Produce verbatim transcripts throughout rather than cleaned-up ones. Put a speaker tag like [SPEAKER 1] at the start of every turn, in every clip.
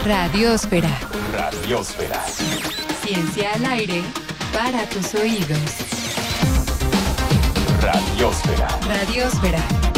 [SPEAKER 1] Radiósfera.
[SPEAKER 2] Radiósfera.
[SPEAKER 1] Ciencia al aire para tus oídos.
[SPEAKER 2] Radiósfera.
[SPEAKER 1] Radiósfera.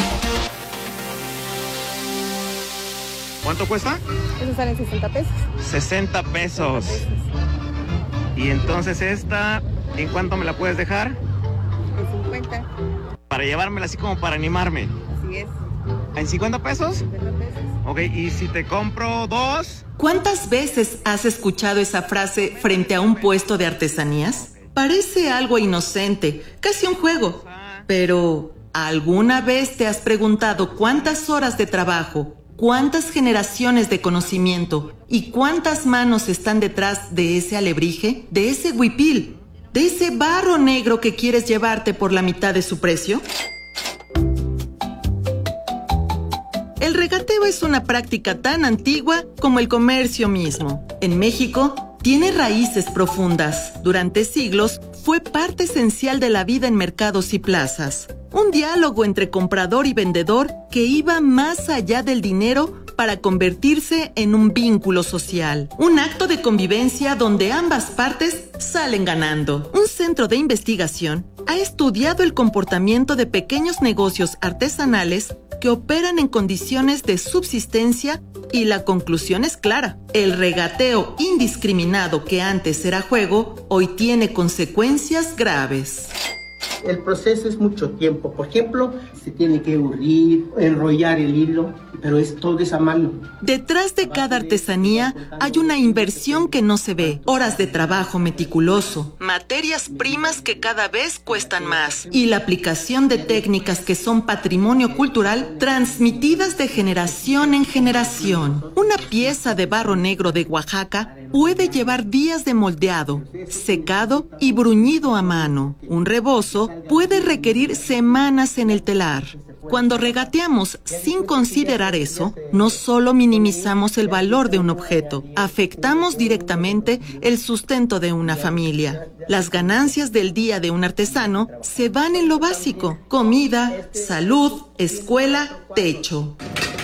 [SPEAKER 3] ¿Cuánto cuesta?
[SPEAKER 4] Eso salen sesenta pesos.
[SPEAKER 3] sesenta pesos. Y entonces esta, ¿en cuánto me la puedes dejar?
[SPEAKER 4] En cincuenta.
[SPEAKER 3] Para llevármela así como para animarme.
[SPEAKER 4] Así es.
[SPEAKER 3] ¿En cincuenta pesos?
[SPEAKER 4] cincuenta pesos.
[SPEAKER 3] Ok, y si te compro dos...
[SPEAKER 5] ¿Cuántas veces has escuchado esa frase frente a un puesto de artesanías? Parece algo inocente, casi un juego. Pero, ¿alguna vez te has preguntado cuántas horas de trabajo, cuántas generaciones de conocimiento y cuántas manos están detrás de ese alebrije, de ese huipil, de ese barro negro que quieres llevarte por la mitad de su precio? El regateo es una práctica tan antigua como el comercio mismo. En México, tiene raíces profundas. Durante siglos, fue parte esencial de la vida en mercados y plazas. Un diálogo entre comprador y vendedor que iba más allá del dinero para convertirse en un vínculo social. Un acto de convivencia donde ambas partes salen ganando. Un centro de investigación ha estudiado el comportamiento de pequeños negocios artesanales que operan en condiciones de subsistencia y la conclusión es clara. El regateo indiscriminado que antes era juego, hoy tiene consecuencias graves.
[SPEAKER 6] El proceso es mucho tiempo. Por ejemplo, se tiene que urrir, enrollar el hilo, pero es todo es a mano.
[SPEAKER 5] Detrás de cada artesanía hay una inversión que no se ve, horas de trabajo meticuloso, materias primas que cada vez cuestan más y la aplicación de técnicas que son patrimonio cultural transmitidas de generación en generación. Una pieza de barro negro de Oaxaca puede llevar días de moldeado, secado y bruñido a mano. Un rebozo puede requerir semanas en el telar. Cuando regateamos sin considerar eso, no solo minimizamos el valor de un objeto, afectamos directamente el sustento de una familia. Las ganancias del día de un artesano se van en lo básico: comida, salud, escuela, techo.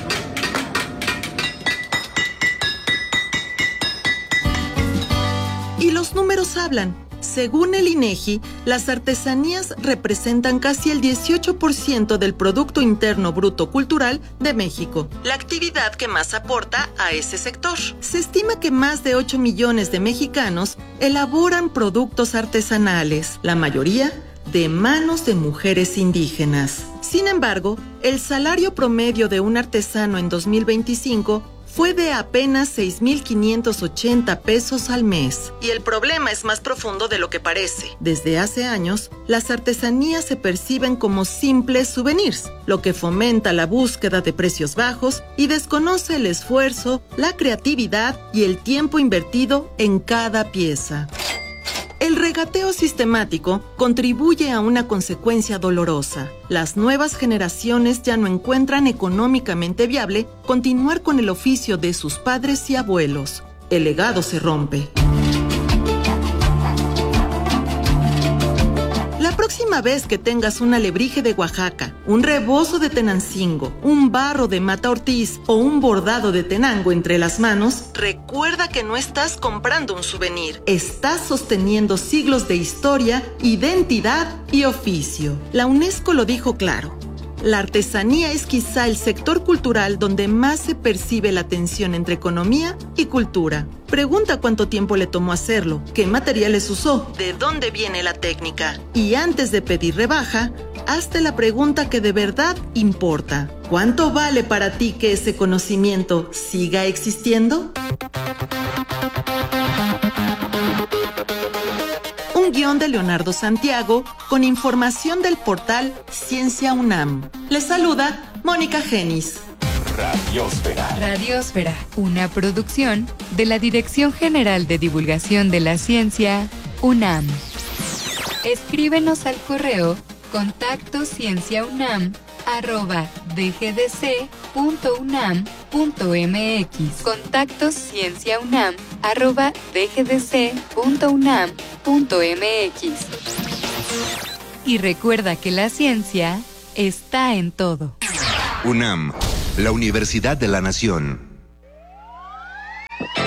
[SPEAKER 5] Y los números hablan. Según el INEGI, las artesanías representan casi el dieciocho por ciento del Producto Interno Bruto Cultural de México, la actividad que más aporta a ese sector. Se estima que más de ocho millones de mexicanos elaboran productos artesanales, la mayoría de manos de mujeres indígenas. Sin embargo, el salario promedio de un artesano en dos mil veinticinco fue de apenas seis mil quinientos ochenta pesos al mes. Y el problema es más profundo de lo que parece. Desde hace años, las artesanías se perciben como simples souvenirs, lo que fomenta la búsqueda de precios bajos y desconoce el esfuerzo, la creatividad y el tiempo invertido en cada pieza. El regateo sistemático contribuye a una consecuencia dolorosa. Las nuevas generaciones ya no encuentran económicamente viable continuar con el oficio de sus padres y abuelos. El legado se rompe. La próxima vez que tengas un alebrije de Oaxaca, un rebozo de Tenancingo, un barro de Mata Ortiz o un bordado de Tenango entre las manos, recuerda que no estás comprando un souvenir, estás sosteniendo siglos de historia, identidad y oficio. La UNESCO lo dijo claro. La artesanía es quizá el sector cultural donde más se percibe la tensión entre economía y cultura. Pregunta cuánto tiempo le tomó hacerlo, qué materiales usó, de dónde viene la técnica. Y antes de pedir rebaja, hazte la pregunta que de verdad importa. ¿Cuánto vale para ti que ese conocimiento siga existiendo? Un guión de Leonardo Santiago con información del portal Ciencia UNAM. Les saluda Mónica Genis.
[SPEAKER 2] Radiósfera.
[SPEAKER 1] Radiósfera, una producción de la Dirección General de Divulgación de la Ciencia, UNAM. Escríbenos al correo contacto cienciaunam arroba dgdc.unam.mx. Contacto cienciaunam arroba dgdc.unam.mx. Y recuerda que la ciencia está en todo.
[SPEAKER 7] UNAM, la Universidad de la Nación.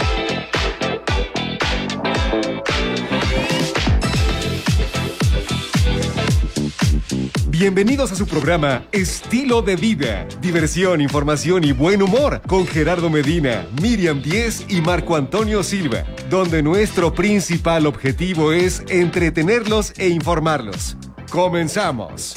[SPEAKER 7] Bienvenidos a su programa Estilo de Vida. Diversión, información y buen humor con Gerardo Medina, Miriam Díez y Marco Antonio Silva, donde nuestro principal objetivo es entretenerlos e informarlos. ¡Comenzamos!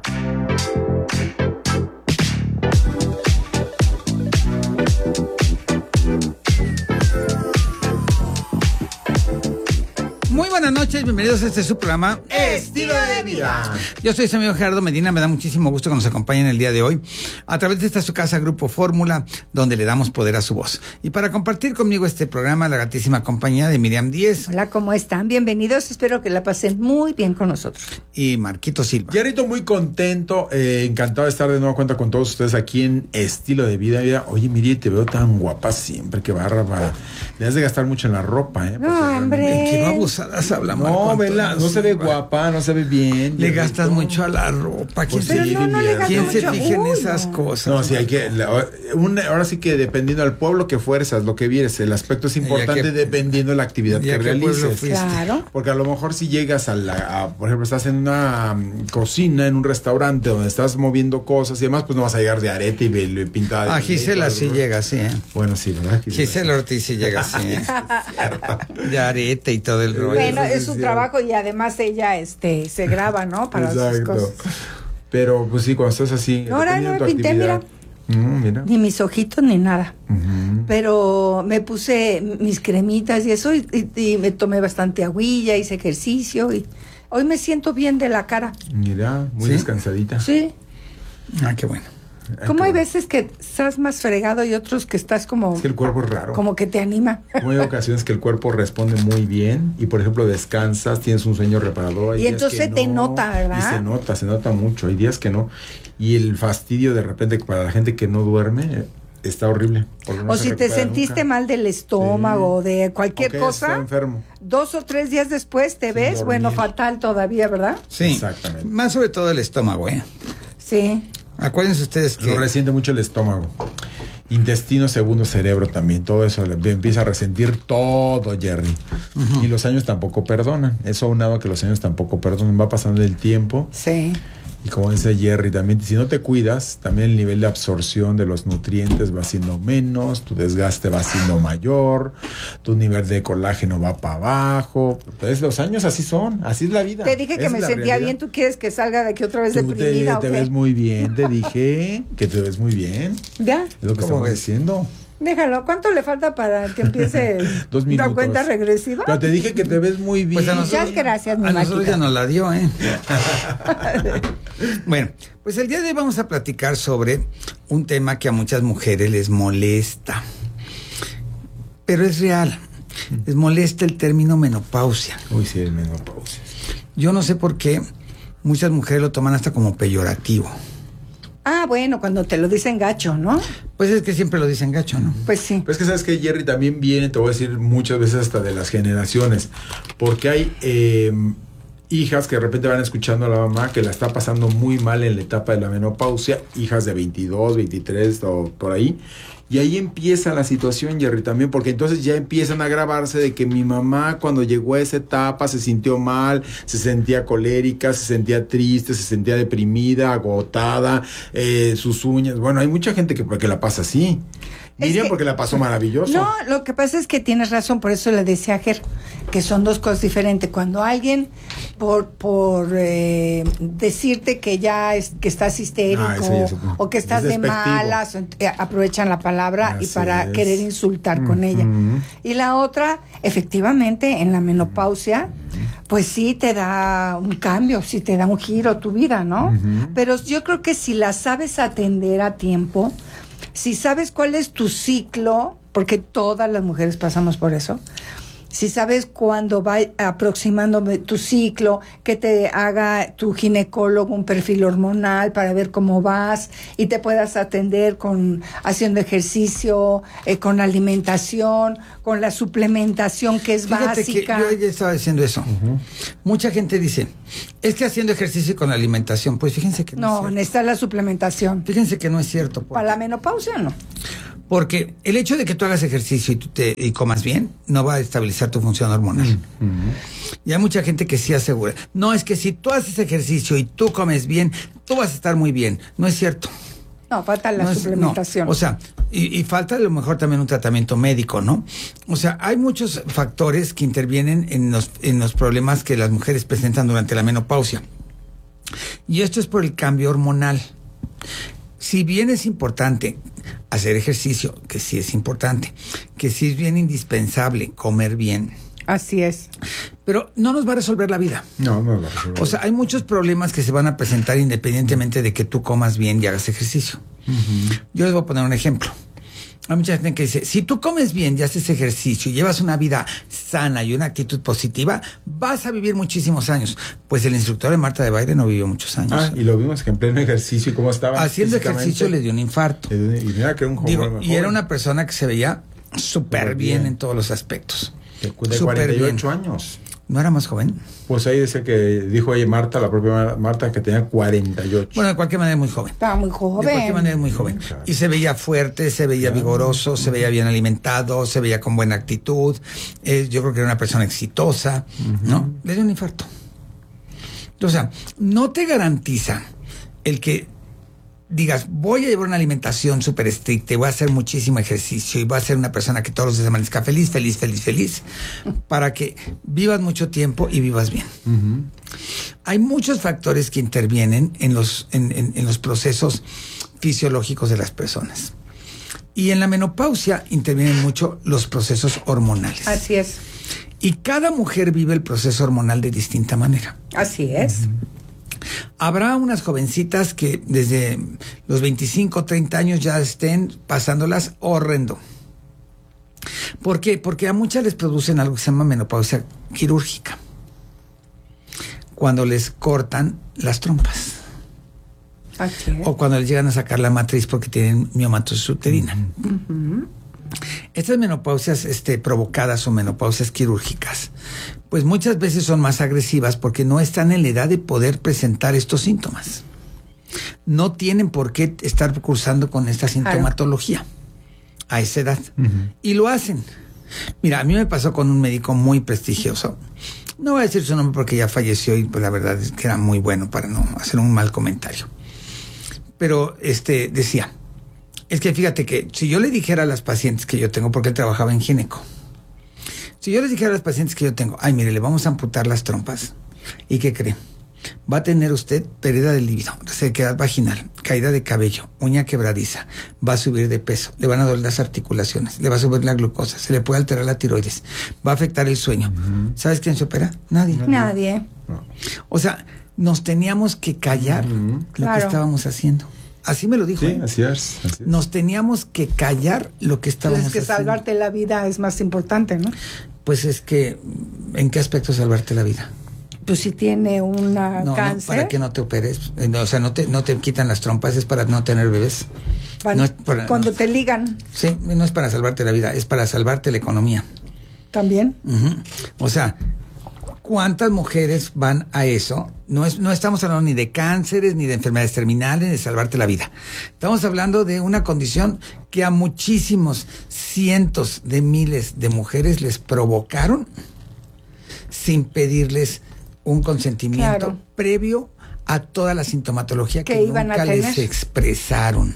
[SPEAKER 8] Muy buenas noches, bienvenidos a este su programa Estilo de Vida. Yo soy su amigo Gerardo Medina, me da muchísimo gusto que nos acompañen el día de hoy a través de esta su casa Grupo Fórmula, donde le damos poder a su voz. Y para compartir conmigo este programa, la gratísima compañía de Miriam Díez.
[SPEAKER 9] Hola, ¿cómo están? Bienvenidos, espero que la pasen muy bien con nosotros.
[SPEAKER 8] Y Marquito Silva.
[SPEAKER 10] Yarito, muy contento, eh, encantado de estar de nuevo cuenta con todos ustedes aquí en Estilo de Vida. Mira, oye, Miri, te veo tan guapa siempre, qué barba. Le has de gastar mucho en la ropa, ¿eh?
[SPEAKER 9] No, hombre.
[SPEAKER 8] Qué babosadas habla Marco
[SPEAKER 10] No,
[SPEAKER 8] Antonio
[SPEAKER 10] vela, no se ve guapa, no se ve bien.
[SPEAKER 8] Le
[SPEAKER 10] Yarito.
[SPEAKER 8] gastas mucho a la ropa. ¿Quién,
[SPEAKER 10] Pues
[SPEAKER 8] se,
[SPEAKER 10] sí,
[SPEAKER 9] Pero no, no le gastas
[SPEAKER 8] ¿quién se
[SPEAKER 9] mucho.
[SPEAKER 8] fija en
[SPEAKER 9] Uy,
[SPEAKER 8] esas
[SPEAKER 9] no.
[SPEAKER 8] cosas?
[SPEAKER 10] No, sí, hay que. La, un, ahora sí que dependiendo del pueblo que fuerzas, lo que vieres, el aspecto es importante
[SPEAKER 8] qué-
[SPEAKER 10] dependiendo de la actividad
[SPEAKER 8] ¿Y a
[SPEAKER 10] que
[SPEAKER 8] qué pueblo
[SPEAKER 10] realices.
[SPEAKER 8] fuiste?
[SPEAKER 9] Claro.
[SPEAKER 10] Porque a lo mejor si llegas a la, a, por ejemplo, estás en una um, cocina, en un restaurante donde estás moviendo cosas y demás, pues no vas a llegar de arete y ve- pintada. de-
[SPEAKER 8] Ah, Gisela sí llega, sí. ¿eh?
[SPEAKER 10] Bueno, sí, ¿verdad?
[SPEAKER 8] Gisela Ortiz sí llega, sí. ¿eh? De arete y todo el rollo.
[SPEAKER 9] Bueno,
[SPEAKER 10] eso sí
[SPEAKER 9] es su
[SPEAKER 10] es
[SPEAKER 9] trabajo y además ella este, se graba, ¿no? Para sus
[SPEAKER 10] Exacto.
[SPEAKER 9] cosas.
[SPEAKER 10] Pero pues sí, cuando estás así.
[SPEAKER 9] Ahora
[SPEAKER 10] dependiendo
[SPEAKER 9] no
[SPEAKER 10] de
[SPEAKER 9] me
[SPEAKER 10] tu
[SPEAKER 9] pinté,
[SPEAKER 10] actividad. Mm, mira.
[SPEAKER 9] Ni mis ojitos ni nada.
[SPEAKER 10] Ujú.
[SPEAKER 9] Pero me puse mis cremitas y eso y, y- y me tomé bastante agüilla, hice ejercicio y hoy me siento bien de la cara.
[SPEAKER 10] Mira, muy
[SPEAKER 8] ¿Sí?
[SPEAKER 10] descansadita.
[SPEAKER 9] Sí.
[SPEAKER 8] Ah, qué bueno.
[SPEAKER 10] Ay,
[SPEAKER 9] Como
[SPEAKER 10] qué
[SPEAKER 9] hay
[SPEAKER 10] bueno.
[SPEAKER 9] veces que estás más fregado y otros que estás como,
[SPEAKER 10] Es que el cuerpo es raro.
[SPEAKER 9] como que te anima.
[SPEAKER 10] Como hay ocasiones que el cuerpo responde muy bien y, por ejemplo, descansas, tienes un sueño reparador. hay
[SPEAKER 9] Y
[SPEAKER 10] días
[SPEAKER 9] entonces
[SPEAKER 10] que
[SPEAKER 9] te
[SPEAKER 10] no,
[SPEAKER 9] nota, ¿verdad?
[SPEAKER 10] Y se nota, se nota mucho. Hay días que no. Y el fastidio de repente para la gente que no duerme eh, está horrible. porque no
[SPEAKER 9] O
[SPEAKER 10] se
[SPEAKER 9] si te
[SPEAKER 10] recupera
[SPEAKER 9] sentiste
[SPEAKER 10] nunca.
[SPEAKER 9] mal del estómago o de
[SPEAKER 10] O
[SPEAKER 9] cualquier
[SPEAKER 10] que
[SPEAKER 9] cosa,
[SPEAKER 10] está enfermo.
[SPEAKER 9] dos o tres días después te
[SPEAKER 10] Sin
[SPEAKER 9] ves,
[SPEAKER 10] dormir.
[SPEAKER 9] bueno, fatal todavía, ¿verdad?
[SPEAKER 8] Sí.
[SPEAKER 10] Exactamente.
[SPEAKER 8] Más sobre todo el estómago, ¿eh?
[SPEAKER 9] Sí.
[SPEAKER 8] Acuérdense ustedes que...
[SPEAKER 10] Lo resiente mucho el estómago. Intestino, segundo cerebro también. Todo eso le empieza a resentir todo, Jerry. Y los años tampoco perdonan. Eso aunado a que los años tampoco perdonan. Va pasando el tiempo.
[SPEAKER 9] Sí.
[SPEAKER 10] Y como dice Jerry, también si no te cuidas, también el nivel de absorción de los nutrientes va siendo menos, tu desgaste va siendo mayor, tu nivel de colágeno va para abajo. Entonces los años así son, así es la vida.
[SPEAKER 9] Te dije que
[SPEAKER 10] Es
[SPEAKER 9] me
[SPEAKER 10] la
[SPEAKER 9] sentía
[SPEAKER 10] realidad.
[SPEAKER 9] bien, ¿tú quieres que salga de aquí otra vez
[SPEAKER 10] Tú te,
[SPEAKER 9] deprimida
[SPEAKER 10] te
[SPEAKER 9] o qué?
[SPEAKER 10] ves muy bien, te dije que te ves muy bien.
[SPEAKER 9] ¿Ya?
[SPEAKER 10] Es lo que
[SPEAKER 8] ¿Cómo
[SPEAKER 10] estamos
[SPEAKER 8] ves?
[SPEAKER 10] diciendo.
[SPEAKER 9] Déjalo, ¿cuánto le falta para que empiece
[SPEAKER 10] Dos
[SPEAKER 9] la
[SPEAKER 10] minutos.
[SPEAKER 9] cuenta regresiva?
[SPEAKER 10] Pero te dije que te ves muy bien.
[SPEAKER 8] Pues a nosotros,
[SPEAKER 9] Muchas gracias, mi
[SPEAKER 8] a nosotros
[SPEAKER 9] máquina.
[SPEAKER 8] ya nos la dio, ¿eh? Bueno, pues el día de hoy vamos a platicar sobre un tema que a muchas mujeres les molesta. Pero es real. Les molesta el término menopausia.
[SPEAKER 10] Uy, sí, el menopausia.
[SPEAKER 8] Yo no sé por qué muchas mujeres lo toman hasta como peyorativo.
[SPEAKER 9] Ah, bueno, cuando te lo dicen gacho, ¿no?
[SPEAKER 8] Pues es que siempre lo dicen gacho, ¿no?
[SPEAKER 9] Pues sí.
[SPEAKER 10] Pero es que sabes que Jerry también viene, te voy a decir muchas veces hasta de las generaciones, porque hay eh, hijas que de repente van escuchando a la mamá que la está pasando muy mal en la etapa de la menopausia, hijas de veintidós, veintitrés o por ahí, y ahí empieza la situación, Jerry, también, porque entonces ya empiezan a agravarse de que mi mamá cuando llegó a esa etapa se sintió mal, se sentía colérica, se sentía triste, se sentía deprimida, agotada, eh, sus uñas. Bueno, hay mucha gente que, que la pasa así.
[SPEAKER 9] Es
[SPEAKER 10] Miriam
[SPEAKER 9] que-
[SPEAKER 10] porque la pasó maravilloso.
[SPEAKER 9] No, lo que pasa es que tienes razón, por eso le decía a Ger, que son dos cosas diferentes. Cuando alguien, por por eh, decirte que ya es, que estás histérico
[SPEAKER 10] Ah, eso ya es-
[SPEAKER 9] o que estás
[SPEAKER 10] es
[SPEAKER 9] de
[SPEAKER 10] despectivo.
[SPEAKER 9] malas, eh, aprovechan la palabra y
[SPEAKER 10] Así
[SPEAKER 9] para
[SPEAKER 10] es.
[SPEAKER 9] querer insultar con ella.
[SPEAKER 10] Ujú.
[SPEAKER 9] Y la otra, efectivamente, en la menopausia, pues sí te da un cambio, sí te da un giro tu vida, ¿no?
[SPEAKER 10] Ujú.
[SPEAKER 9] Pero yo creo que si la sabes atender a tiempo, si sabes cuál es tu ciclo, porque todas las mujeres pasamos por eso, si sabes cuándo va aproximando tu ciclo, que te haga tu ginecólogo un perfil hormonal para ver cómo vas y te puedas atender con haciendo ejercicio, eh, con alimentación, con la suplementación que es
[SPEAKER 8] Fíjate
[SPEAKER 9] básica.
[SPEAKER 8] que yo ya estaba diciendo eso. Mucha gente dice, es que haciendo ejercicio y con alimentación, pues fíjense que no,
[SPEAKER 9] No,
[SPEAKER 8] es cierto.
[SPEAKER 9] necesita la suplementación.
[SPEAKER 8] Fíjense que no es cierto. porque-
[SPEAKER 9] Para la menopausia no.
[SPEAKER 8] Porque el hecho de que tú hagas ejercicio y, tú te, y comas bien no va a estabilizar tu función hormonal. Mm-hmm. Y hay mucha gente que sí asegura, no, es que si tú haces ejercicio y tú comes bien, tú vas a estar muy bien. No es cierto.
[SPEAKER 9] No, falta la
[SPEAKER 8] no es,
[SPEAKER 9] suplementación.
[SPEAKER 8] No. O sea, y, y falta a lo mejor también un tratamiento médico, ¿no? O sea, hay muchos factores que intervienen en los, en los problemas que las mujeres presentan durante la menopausia. Y esto es por el cambio hormonal. Si bien es importante hacer ejercicio, que sí es importante, que sí es bien indispensable comer bien.
[SPEAKER 9] Así es.
[SPEAKER 8] Pero no nos va a resolver la vida.
[SPEAKER 10] No, no va a resolver.
[SPEAKER 8] O sea, hay muchos problemas que se van a presentar independientemente de que tú comas bien y hagas ejercicio. Uh-huh. Yo les voy a poner un ejemplo. Hay mucha gente que dice, si tú comes bien y haces ejercicio y llevas una vida sana y una actitud positiva, vas a vivir muchísimos años. Pues el instructor de Marta de Baile no vivió muchos años.
[SPEAKER 10] Ah, y lo vimos que en pleno ejercicio y cómo estaba.
[SPEAKER 8] Haciendo ejercicio le dio un infarto.
[SPEAKER 10] Y mira que era un joven.
[SPEAKER 8] Digo, y era una persona que se veía súper bien. bien en todos los aspectos.
[SPEAKER 10] De cuarenta y ocho años.
[SPEAKER 8] ¿No era más joven?
[SPEAKER 10] Pues ahí dice que dijo ahí Marta, la propia Marta, que tenía cuarenta y ocho.
[SPEAKER 8] Bueno, de cualquier manera muy joven.
[SPEAKER 9] Estaba muy joven.
[SPEAKER 8] De cualquier manera muy joven. Claro. Y se veía fuerte, se veía claro. vigoroso, se veía bien alimentado, se veía con buena actitud. Eh, yo creo que era una persona exitosa, uh-huh. ¿no? Le dio un infarto. O sea, no te garantiza el que digas, voy a llevar una alimentación súper estricta, voy a hacer muchísimo ejercicio y voy a ser una persona que todos los días amanezca feliz, feliz, feliz, feliz, para que vivas mucho tiempo y vivas bien. Uh-huh. Hay muchos factores que intervienen en los, en, en, en los procesos fisiológicos de las personas. Y en la menopausia intervienen mucho los procesos hormonales.
[SPEAKER 9] Así es.
[SPEAKER 8] Y cada mujer vive el proceso hormonal de distinta manera.
[SPEAKER 9] Así es. Uh-huh.
[SPEAKER 8] Habrá unas jovencitas que desde los veinticinco, treinta años ya estén pasándolas horrendo. ¿Por qué? Porque a muchas les producen algo que se llama menopausia quirúrgica. Cuando les cortan las trompas.
[SPEAKER 9] Okay.
[SPEAKER 8] O cuando les llegan a sacar la matriz porque tienen miomatosis uterina. Uh-huh. Estas menopausias este, provocadas o menopausias quirúrgicas, pues muchas veces son más agresivas porque no están en la edad de poder presentar estos síntomas. No tienen por qué estar cursando con esta sintomatología a esa edad. Uh-huh. Y lo hacen. Mira, a mí me pasó con un médico muy prestigioso. No voy a decir su nombre porque ya falleció y pues la verdad es que era muy bueno para no hacer un mal comentario. Pero este decía, es que fíjate que si yo le dijera a las pacientes que yo tengo, porque él trabajaba en gineco, si yo les dijera a las pacientes que yo tengo, ay, mire, le vamos a amputar las trompas, ¿y qué cree? Va a tener usted pérdida de líbido, sequedad vaginal, caída de cabello, uña quebradiza, va a subir de peso, le van a doler las articulaciones, le va a subir la glucosa, se le puede alterar la tiroides, va a afectar el sueño. Uh-huh. ¿Sabes quién se opera? Nadie.
[SPEAKER 9] Nadie.
[SPEAKER 10] No.
[SPEAKER 8] O sea, nos teníamos que callar uh-huh. lo claro. que estábamos haciendo. Así me lo dijo.
[SPEAKER 10] Sí,
[SPEAKER 8] ¿eh?
[SPEAKER 10] así es, así es.
[SPEAKER 8] Nos teníamos que callar lo que estábamos haciendo.
[SPEAKER 9] Pues es que
[SPEAKER 8] haciendo.
[SPEAKER 9] salvarte la vida es más importante, ¿no?
[SPEAKER 8] Pues es que, ¿en qué aspecto salvarte la vida?
[SPEAKER 9] Pues si tiene una
[SPEAKER 8] no,
[SPEAKER 9] cáncer.
[SPEAKER 8] No, para que no te operes. O sea, no te, no te quitan las trompas, es para no tener bebés.
[SPEAKER 9] Para,
[SPEAKER 8] no es para,
[SPEAKER 9] cuando
[SPEAKER 8] no,
[SPEAKER 9] te ligan.
[SPEAKER 8] Sí, no es para salvarte la vida, es para salvarte la economía.
[SPEAKER 9] ¿También?
[SPEAKER 8] Uh-huh. O sea, ¿cuántas mujeres van a eso? No, es, no estamos hablando ni de cánceres, ni de enfermedades terminales, ni de salvarte la vida. Estamos hablando de una condición que a muchísimos, cientos de miles de mujeres les provocaron sin pedirles un consentimiento claro. previo a toda la sintomatología que, que iban nunca a tener. Les expresaron.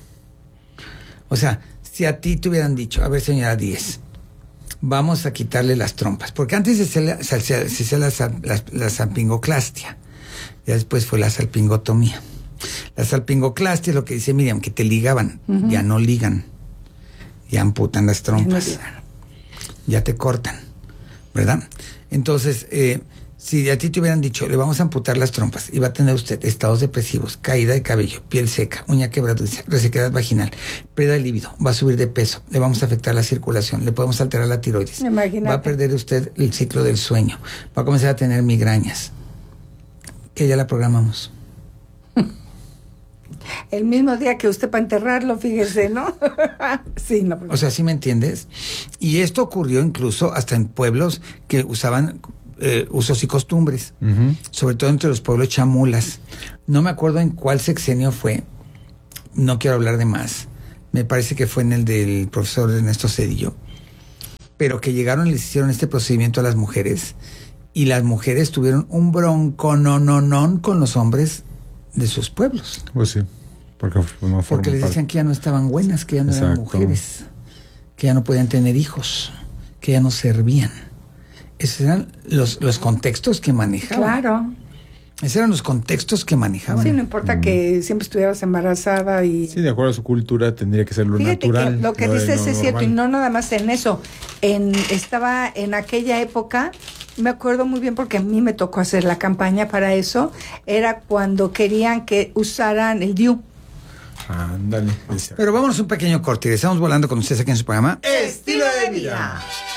[SPEAKER 8] O sea, si a ti te hubieran dicho, a ver, señora Díez, vamos a quitarle las trompas, porque antes se hacía, se hacía, se hacía la, la, la salpingoclastia, ya después fue la salpingotomía. La salpingoclastia es lo que dice Miriam, que te ligaban, uh-huh. ya no ligan, ya amputan las trompas, ya, no ya te cortan, ¿verdad? Entonces, eh, si a ti te hubieran dicho, le vamos a amputar las trompas y va a tener usted estados depresivos, caída de cabello, piel seca, uña quebradiza, resequedad vaginal, pérdida de líbido, va a subir de peso, le vamos a afectar la circulación, le podemos alterar la tiroides, Imagínate. Va a perder usted el ciclo del sueño, va a comenzar a tener migrañas, que ya la programamos.
[SPEAKER 9] El mismo día que usted para enterrarlo, fíjese, ¿no? Sí, no.
[SPEAKER 8] O sea, ¿sí me entiendes? Y esto ocurrió incluso hasta en pueblos que usaban eh, usos y costumbres, uh-huh. sobre todo entre los pueblos chamulas. No me acuerdo en cuál sexenio fue, no quiero hablar de más, me parece que fue en el del profesor Ernesto Cedillo, pero que llegaron y les hicieron este procedimiento a las mujeres, y las mujeres tuvieron un bronconononón con los hombres de sus pueblos.
[SPEAKER 10] Pues sí, porque, no
[SPEAKER 8] porque les decían que ya no estaban buenas, que ya no Exacto. eran mujeres, que ya no podían tener hijos, que ya no servían. Esos eran los, los contextos que manejaban.
[SPEAKER 9] Claro.
[SPEAKER 8] Esos eran los contextos que manejaban.
[SPEAKER 9] Sí, no importa mm. que siempre estuvieras embarazada y...
[SPEAKER 10] Sí, de acuerdo a su cultura tendría que ser lo
[SPEAKER 9] Fíjate
[SPEAKER 10] natural.
[SPEAKER 9] Que lo que
[SPEAKER 10] lo
[SPEAKER 9] dices
[SPEAKER 10] de,
[SPEAKER 9] es cierto, y no nada más en eso. En, estaba en aquella época, me acuerdo muy bien porque a mí me tocó hacer la campaña para eso, era cuando querían que usaran el D I U.
[SPEAKER 10] Ándale.
[SPEAKER 8] Pero vámonos un pequeño corte y estamos volando con ustedes aquí en su programa
[SPEAKER 5] Estilo de Vida.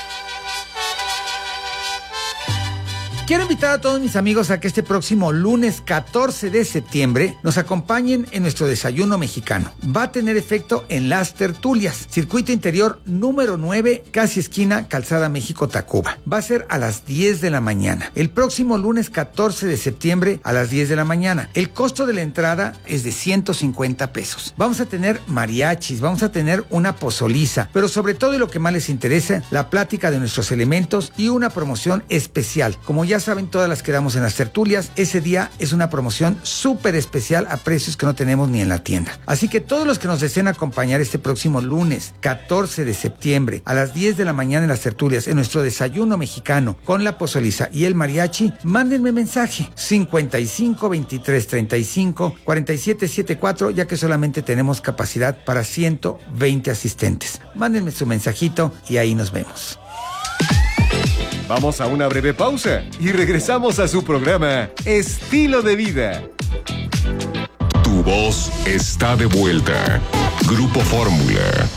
[SPEAKER 8] Quiero invitar a todos mis amigos a que este próximo lunes catorce de septiembre nos acompañen en nuestro desayuno mexicano. Va a tener efecto en las tertulias. Circuito Interior número nueve, casi esquina Calzada México-Tacuba. Va a ser a las diez de la mañana. El próximo lunes catorce de septiembre a las diez de la mañana. El costo de la entrada es de ciento cincuenta pesos. Vamos a tener mariachis, vamos a tener una pozoliza, pero sobre todo y lo que más les interesa, la plática de nuestros elementos y una promoción especial. Como ya Ya saben, todas las que damos en las tertulias, ese día es una promoción súper especial a precios que no tenemos ni en la tienda. Así que todos los que nos deseen acompañar este próximo lunes catorce de septiembre a las diez de la mañana en las tertulias, en nuestro desayuno mexicano con la pozoliza y el mariachi, mándenme mensaje cincuenta y cinco, veintitrés, treinta y cinco, cuarenta y siete setenta y cuatro, ya que solamente tenemos capacidad para ciento veinte asistentes. Mándenme su mensajito y ahí nos vemos.
[SPEAKER 7] Vamos a una breve pausa y regresamos a su programa Estilo de Vida.
[SPEAKER 2] Tu voz está de vuelta. Grupo Fórmula.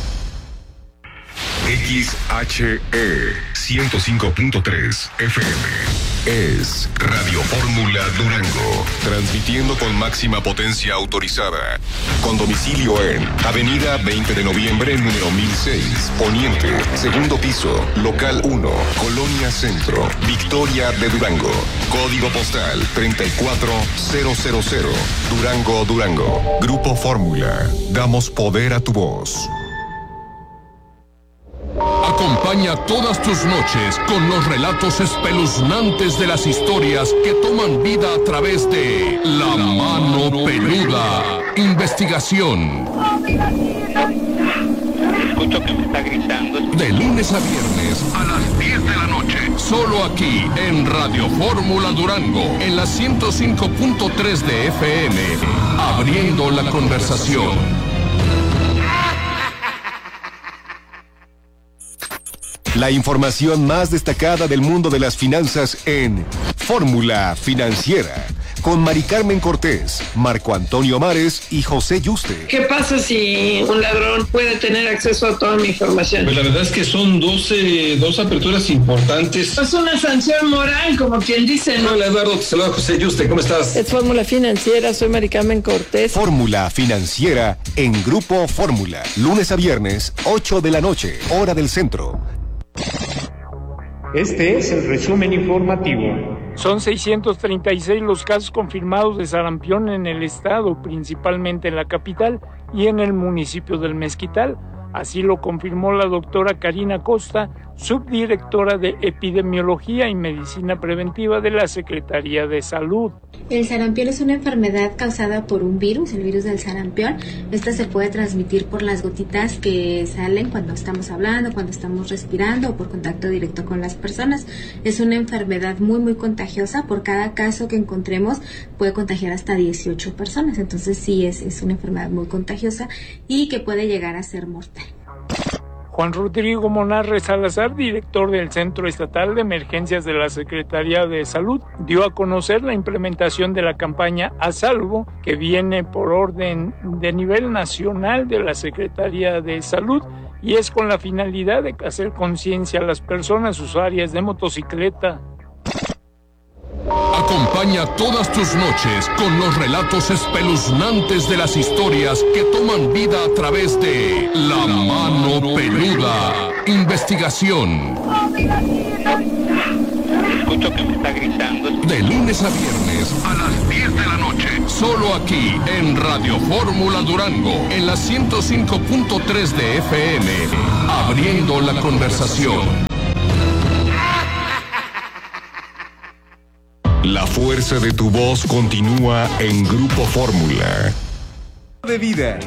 [SPEAKER 2] X H E ciento cinco punto tres F M. Es Radio Fórmula Durango, transmitiendo con máxima potencia autorizada. Con domicilio en Avenida veinte de noviembre, número mil seis, Poniente, segundo piso, local uno, Colonia Centro, Victoria de Durango. Código postal treinta y cuatro mil, Durango, Durango. Grupo Fórmula, damos poder a tu voz.
[SPEAKER 11] Acompaña todas tus noches con los relatos espeluznantes de las historias que toman vida a través de La Mano Peluda. Investigación.
[SPEAKER 12] Escucho que me está gritando.
[SPEAKER 11] De lunes a viernes a las diez de la noche. Solo aquí en Radio Fórmula Durango, en la ciento cinco punto tres de F M. Abriendo la conversación.
[SPEAKER 7] La información más destacada del mundo de las finanzas en Fórmula Financiera, con Mari Carmen Cortés, Marco Antonio Mares y José Yuste.
[SPEAKER 13] ¿Qué pasa si un ladrón puede tener acceso a toda mi información?
[SPEAKER 14] Pues la verdad es que son dos, eh, dos aperturas importantes.
[SPEAKER 13] Es una sanción moral, como quien dice, ¿no?
[SPEAKER 14] Hola, Eduardo, te saluda José Yuste, ¿cómo estás?
[SPEAKER 13] Es Fórmula Financiera, soy Mari Carmen Cortés.
[SPEAKER 7] Fórmula Financiera en Grupo Fórmula, lunes a viernes, ocho de la noche, hora del centro.
[SPEAKER 15] Este es el resumen informativo.
[SPEAKER 16] Son seiscientos treinta y seis los casos confirmados de sarampión en el estado, principalmente en la capital y en el municipio del Mezquital. Así lo confirmó la doctora Karina Costa, subdirectora de Epidemiología y Medicina Preventiva de la Secretaría de Salud.
[SPEAKER 17] El sarampión es una enfermedad causada por un virus, el virus del sarampión. Esta se puede transmitir por las gotitas que salen cuando estamos hablando, cuando estamos respirando o por contacto directo con las personas. Es una enfermedad muy, muy contagiosa. Por cada caso que encontremos puede contagiar hasta dieciocho personas. Entonces sí, es, es una enfermedad muy contagiosa y que puede llegar a ser mortal.
[SPEAKER 16] Juan Rodrigo Monarre Salazar, director del Centro Estatal de Emergencias de la Secretaría de Salud, dio a conocer la implementación de la campaña A Salvo, que viene por orden de nivel nacional de la Secretaría de Salud y es con la finalidad de hacer conciencia a las personas usuarias de motocicleta.
[SPEAKER 11] Acompaña todas tus noches con los relatos espeluznantes de las historias que toman vida a través de La Mano Peluda. Investigación.
[SPEAKER 12] Escucho que me está gritando.
[SPEAKER 11] De lunes a viernes a las diez de la noche. Solo aquí en Radio Fórmula Durango. En la ciento cinco punto tres de F M. Abriendo la conversación.
[SPEAKER 2] La fuerza de tu voz continúa en Grupo Fórmula.
[SPEAKER 7] De vida.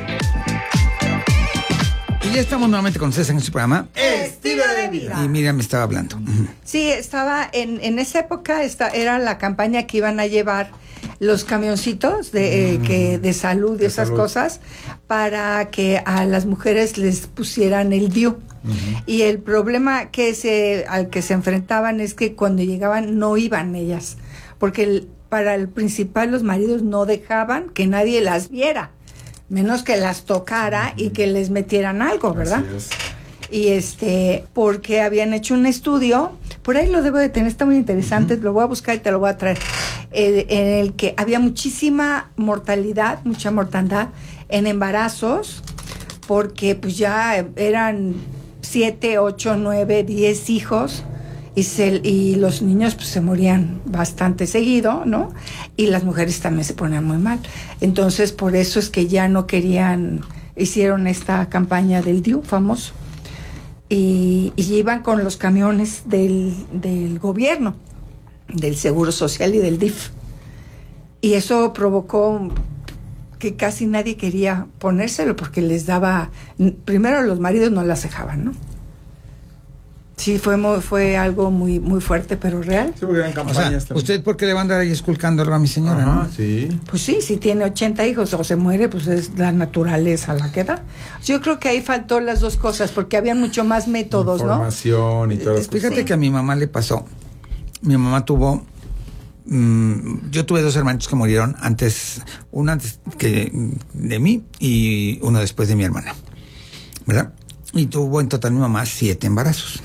[SPEAKER 8] Y ya estamos nuevamente con César en su programa
[SPEAKER 9] Estilo de Vida.
[SPEAKER 8] Y Miriam me estaba hablando.
[SPEAKER 9] Sí, estaba en, en esa época, esta era la campaña que iban a llevar los camioncitos de, eh, que, de salud y de esas salud. cosas para que a las mujeres les pusieran el D I U. Uh-huh. Y el problema que se, al que se enfrentaban es que cuando llegaban no iban ellas, porque el, para el principal los maridos no dejaban que nadie las viera, menos que las tocara uh-huh. y que les metieran algo, ¿verdad? Y este, porque habían hecho un estudio, por ahí lo debo de tener, está muy interesante, uh-huh. lo voy a buscar y te lo voy a traer, eh, en el que había muchísima mortalidad, mucha mortandad en embarazos, porque pues ya eran siete, ocho, nueve, diez hijos, y, se, y los niños pues se morían bastante seguido, ¿no? Y las mujeres también se ponían muy mal. Entonces, por eso es que ya no querían, hicieron esta campaña del D I U famoso. Y, y iban con los camiones del, del gobierno, del Seguro Social y del D I F. Y eso provocó que casi nadie quería ponérselo porque les daba, primero los maridos no las dejaban, ¿no? Sí, fue muy, fue algo muy muy fuerte, pero real. Sí, porque eran
[SPEAKER 8] campañas. O sea, ¿usted por qué le va a andar ahí esculcándolo a mi señora?
[SPEAKER 10] Ajá,
[SPEAKER 8] ¿no?
[SPEAKER 10] sí.
[SPEAKER 9] Pues sí, si tiene ochenta hijos o se muere, pues es la naturaleza la que da. Yo creo que ahí faltó las dos cosas, porque había mucho más métodos,
[SPEAKER 10] Información, ¿no? y todo.
[SPEAKER 8] Fíjate sí. que a mi mamá le pasó. Mi mamá tuvo... Mmm, yo tuve dos hermanos que murieron antes, uno antes que de mí y uno después de mi hermana, ¿verdad? Y tuvo en total mi mamá siete embarazos.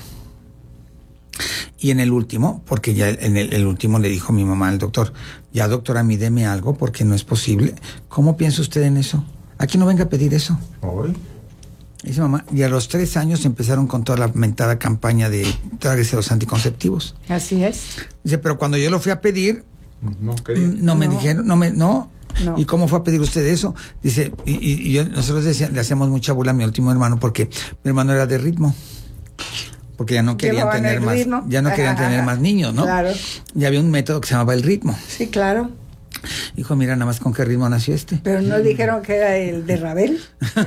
[SPEAKER 8] Y en el último, porque ya en el, el último le dijo mi mamá al doctor, ya doctora, a mí deme algo porque no es posible. ¿Cómo piensa usted en eso? Aquí no venga a pedir eso.
[SPEAKER 10] ¿Hoy?
[SPEAKER 8] Dice mamá, y a los tres años empezaron con toda la mentada campaña de tráguese los anticonceptivos.
[SPEAKER 9] Así es.
[SPEAKER 8] Dice, pero cuando yo lo fui a pedir,
[SPEAKER 10] no, quería.
[SPEAKER 8] no me
[SPEAKER 9] no.
[SPEAKER 8] dijeron, no me, no.
[SPEAKER 9] No.
[SPEAKER 8] ¿Y cómo fue a pedir usted eso? Dice, y, y, y yo, nosotros decía, le hacíamos mucha burla a mi último hermano porque mi hermano era de ritmo. Porque ya no querían
[SPEAKER 9] Llevaban
[SPEAKER 8] tener más,
[SPEAKER 9] ritmo.
[SPEAKER 8] ya no querían tener más niños, ¿no?
[SPEAKER 9] Claro.
[SPEAKER 8] Y había un método que se llamaba el ritmo.
[SPEAKER 9] Sí, claro.
[SPEAKER 8] Dijo, mira, nada más con qué ritmo nació este.
[SPEAKER 9] Pero no dijeron que era el de Rabel.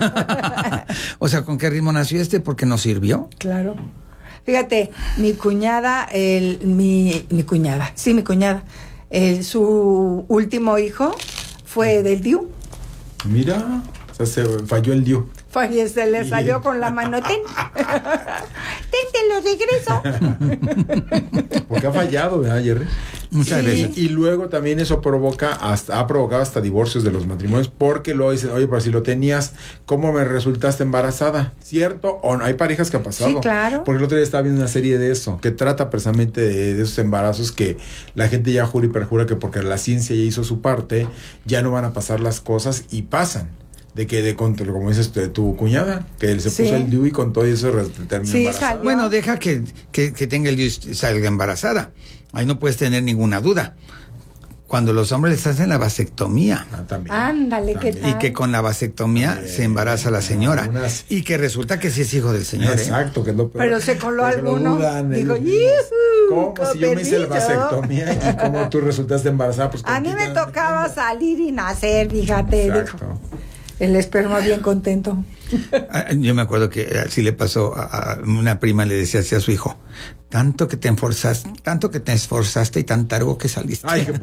[SPEAKER 8] O sea, ¿con qué ritmo nació este? Porque no sirvió.
[SPEAKER 9] Claro. Fíjate, mi cuñada, el, mi, mi cuñada, sí, mi cuñada, el, su último hijo fue del D I U.
[SPEAKER 10] Mira, o sea, se falló el D I U.
[SPEAKER 9] Fue, se le salió con la mano, ten, ten, te lo regreso.
[SPEAKER 10] Porque ha fallado, ¿verdad, Jerry?
[SPEAKER 8] Muchas
[SPEAKER 10] sí.
[SPEAKER 8] veces.
[SPEAKER 10] Y luego también eso provoca, hasta, ha provocado hasta divorcios de los matrimonios, porque luego dicen, oye, pero si lo tenías, ¿cómo me resultaste embarazada? ¿Cierto? O no, hay parejas que ha pasado.
[SPEAKER 9] Sí, claro.
[SPEAKER 10] Porque el otro día estaba viendo una serie de eso, que trata precisamente de, de esos embarazos que la gente ya jura y perjura que porque la ciencia ya hizo su parte, ya no van a pasar las cosas y pasan. De que, de como dices, de tu cuñada, que él se sí. puso el D I U y con todo eso terminó
[SPEAKER 9] sí,
[SPEAKER 10] embarazada.
[SPEAKER 9] salió.
[SPEAKER 8] Bueno, deja que, que, que tenga el D I U y salga embarazada. Ahí no puedes tener ninguna duda. Cuando los hombres les hacen la vasectomía.
[SPEAKER 10] Ah, también.
[SPEAKER 9] Ándale,
[SPEAKER 10] también.
[SPEAKER 9] ¿qué tal?
[SPEAKER 8] Y que con la vasectomía también se embaraza la señora.
[SPEAKER 10] Algunas...
[SPEAKER 8] Y que resulta que sí es hijo del señor.
[SPEAKER 10] Exacto,
[SPEAKER 8] ¿eh?
[SPEAKER 10] que es lo peor.
[SPEAKER 9] Pero se coló alguno. Digo,
[SPEAKER 10] ¿cómo? Si yo me hice la vasectomía y cómo tú resultaste embarazada. Pues,
[SPEAKER 9] a mí me tocaba salir y nacer, fíjate.
[SPEAKER 10] Exacto.
[SPEAKER 9] Dijo. El esperma bien contento.
[SPEAKER 8] Yo me acuerdo que así le pasó a, a una prima, le decía así a su hijo, tanto que te esforzaste, tanto que te esforzaste y tan targo que saliste.
[SPEAKER 10] Ay, qué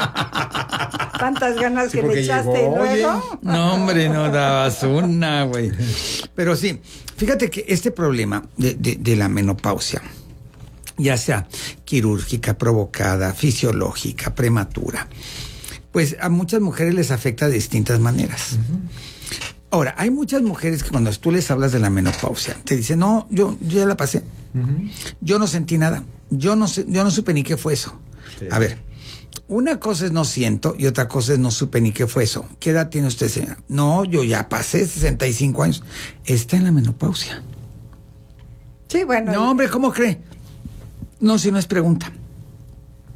[SPEAKER 9] tantas ganas sí, que le echaste llegó, y luego.
[SPEAKER 8] Oye, no, hombre, no dabas una, güey. Pero sí, fíjate que este problema de, de, de la menopausia, ya sea quirúrgica, provocada, fisiológica, prematura, pues a muchas mujeres les afecta de distintas maneras. Uh-huh. Ahora, hay muchas mujeres que cuando tú les hablas de la menopausia, te dicen, no, yo, yo ya la pasé. Uh-huh. Yo no sentí nada. Yo no sé, yo no supe ni qué fue eso. Sí. A ver, una cosa es no siento y otra cosa es no supe ni qué fue eso. ¿Qué edad tiene usted, señora? No, yo ya pasé sesenta y cinco años. Está en la menopausia.
[SPEAKER 9] Sí, bueno.
[SPEAKER 8] No, hombre, ¿cómo cree? No, si no es pregunta.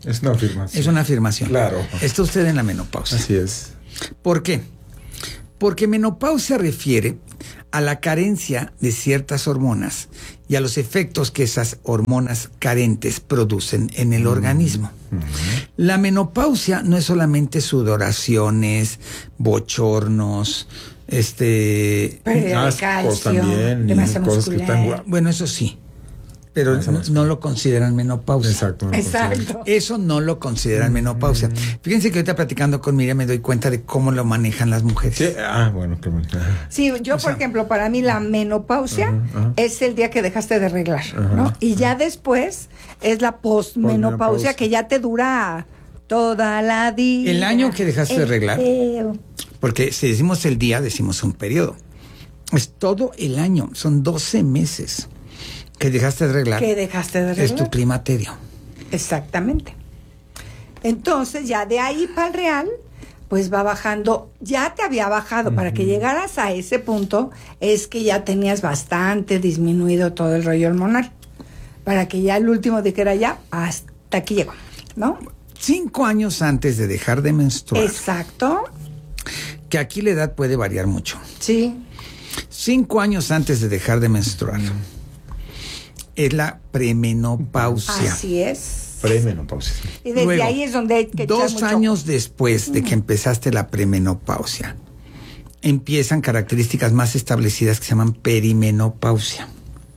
[SPEAKER 10] Es una afirmación.
[SPEAKER 8] Es una afirmación.
[SPEAKER 10] Claro.
[SPEAKER 8] Está usted en la menopausia.
[SPEAKER 10] Así es.
[SPEAKER 8] ¿Por qué? Porque menopausia refiere a la carencia de ciertas hormonas y a los efectos que esas hormonas carentes producen en el mm. organismo. Mm-hmm. La menopausia no es solamente sudoraciones, bochornos, este...
[SPEAKER 9] Pérdida de calcio,
[SPEAKER 10] también,
[SPEAKER 9] de masa
[SPEAKER 10] cosas que están...
[SPEAKER 8] Bueno, eso sí. Pero no, no lo consideran menopausia.
[SPEAKER 10] Exacto. No
[SPEAKER 9] Exacto.
[SPEAKER 8] Eso no lo consideran menopausia. Fíjense que ahorita platicando con Miriam me doy cuenta de cómo lo manejan las mujeres.
[SPEAKER 10] Sí. Ah, bueno, qué bonito.
[SPEAKER 9] Sí, yo, o por sea, ejemplo, para mí la menopausia uh-huh, uh-huh. es el día que dejaste de arreglar, uh-huh, ¿no? Y ya uh-huh. después es la posmenopausia que ya te dura toda la vida.
[SPEAKER 8] El año que dejaste
[SPEAKER 9] el
[SPEAKER 8] de arreglar.
[SPEAKER 9] Feo.
[SPEAKER 8] Porque si decimos el día, decimos un periodo. Es todo el año, son doce meses. Que dejaste de arreglar.
[SPEAKER 9] Que dejaste de arreglar.
[SPEAKER 8] Es tu climaterio.
[SPEAKER 9] Exactamente. Entonces, ya de ahí para el real, pues va bajando. Ya te había bajado. Uh-huh. Para que llegaras a ese punto, es que ya tenías bastante disminuido todo el rollo hormonal. Para que ya el último dijera ya, hasta aquí llegó, ¿no?
[SPEAKER 8] Cinco años antes de dejar de menstruar.
[SPEAKER 9] Exacto.
[SPEAKER 8] Que aquí la edad puede variar mucho.
[SPEAKER 9] Sí.
[SPEAKER 8] Cinco años antes de dejar de menstruar. Uh-huh. Es la premenopausia.
[SPEAKER 9] Así es.
[SPEAKER 10] Premenopausia.
[SPEAKER 9] Y desde
[SPEAKER 8] Luego,
[SPEAKER 9] ahí es donde hay que
[SPEAKER 8] dos
[SPEAKER 9] mucho...
[SPEAKER 8] años después de que empezaste la premenopausia, empiezan características más establecidas que se llaman perimenopausia.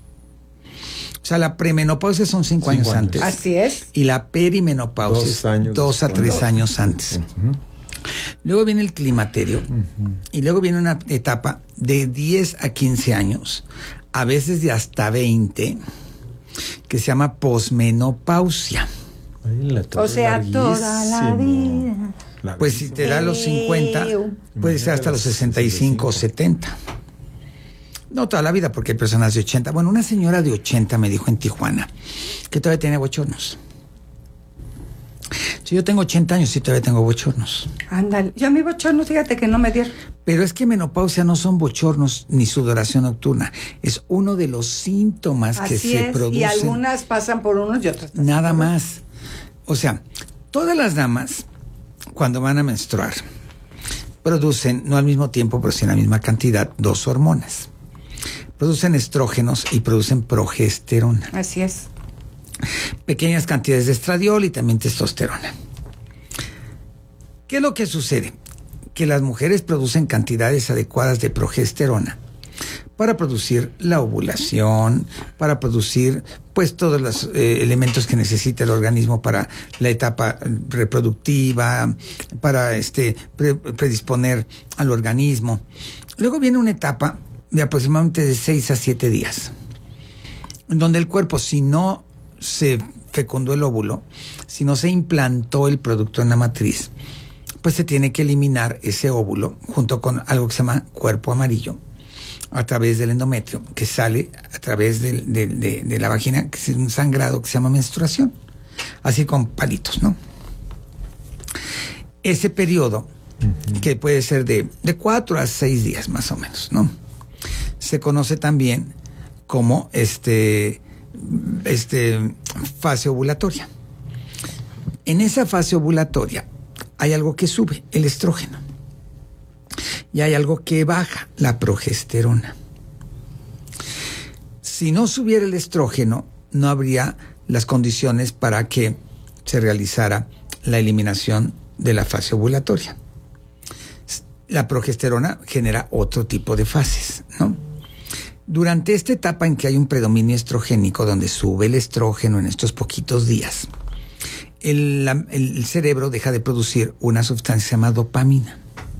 [SPEAKER 8] O sea, la premenopausia son cinco, cinco años, años antes.
[SPEAKER 9] Así es.
[SPEAKER 8] Y la perimenopausia dos años es dos a tres años antes. Uh-huh. Luego viene el climaterio. Uh-huh. Y luego viene una etapa de diez a quince años, a veces de hasta veinte, que se llama posmenopausia.
[SPEAKER 9] Ay, o sea, larguísimo. Toda la vida.
[SPEAKER 8] Pues si te da los cincuenta, puede ser hasta los sesenta y cinco o setenta. No toda la vida, porque hay personas de ochenta. Bueno, una señora de ochenta me dijo en Tijuana que todavía tiene bochornos. Si yo tengo ochenta años, sí todavía tengo bochornos.
[SPEAKER 9] Ándale, yo a mi bochorno, fíjate que no me dieron.
[SPEAKER 8] Pero es que menopausia no son bochornos ni sudoración nocturna. Es uno de los síntomas
[SPEAKER 9] Así
[SPEAKER 8] que se
[SPEAKER 9] es,
[SPEAKER 8] producen.
[SPEAKER 9] Y algunas pasan por unos y otras pasan
[SPEAKER 8] Nada
[SPEAKER 9] por
[SPEAKER 8] más. O sea, todas las damas, cuando van a menstruar, producen, no al mismo tiempo, pero sí en la misma cantidad, dos hormonas. Producen estrógenos y producen progesterona.
[SPEAKER 9] Así es.
[SPEAKER 8] Pequeñas cantidades de estradiol y también testosterona. ¿Qué es lo que sucede? Que las mujeres producen cantidades adecuadas de progesterona para producir la ovulación, para producir pues todos los eh, elementos que necesita el organismo para la etapa reproductiva, para este pre- predisponer al organismo. Luego viene una etapa de aproximadamente de seis a siete días, en donde el cuerpo, si no se fecundó el óvulo, si no se implantó el producto en la matriz, pues se tiene que eliminar ese óvulo junto con algo que se llama cuerpo amarillo a través del endometrio, que sale a través de, de, de, de la vagina, que es un sangrado que se llama menstruación, así con palitos, ¿no? Ese periodo, uh-huh. que puede ser de, de cuatro a seis días más o menos, ¿no? Se conoce también como este... este fase ovulatoria. En esa fase ovulatoria hay algo que sube, el estrógeno, y hay algo que baja, la progesterona. Si no subiera el estrógeno, no habría las condiciones para que se realizara la eliminación de la fase ovulatoria. La progesterona genera otro tipo de fases, ¿no? Durante esta etapa en que hay un predominio estrogénico, donde sube el estrógeno en estos poquitos días, el, la, el cerebro deja de producir una sustancia que se llama dopamina.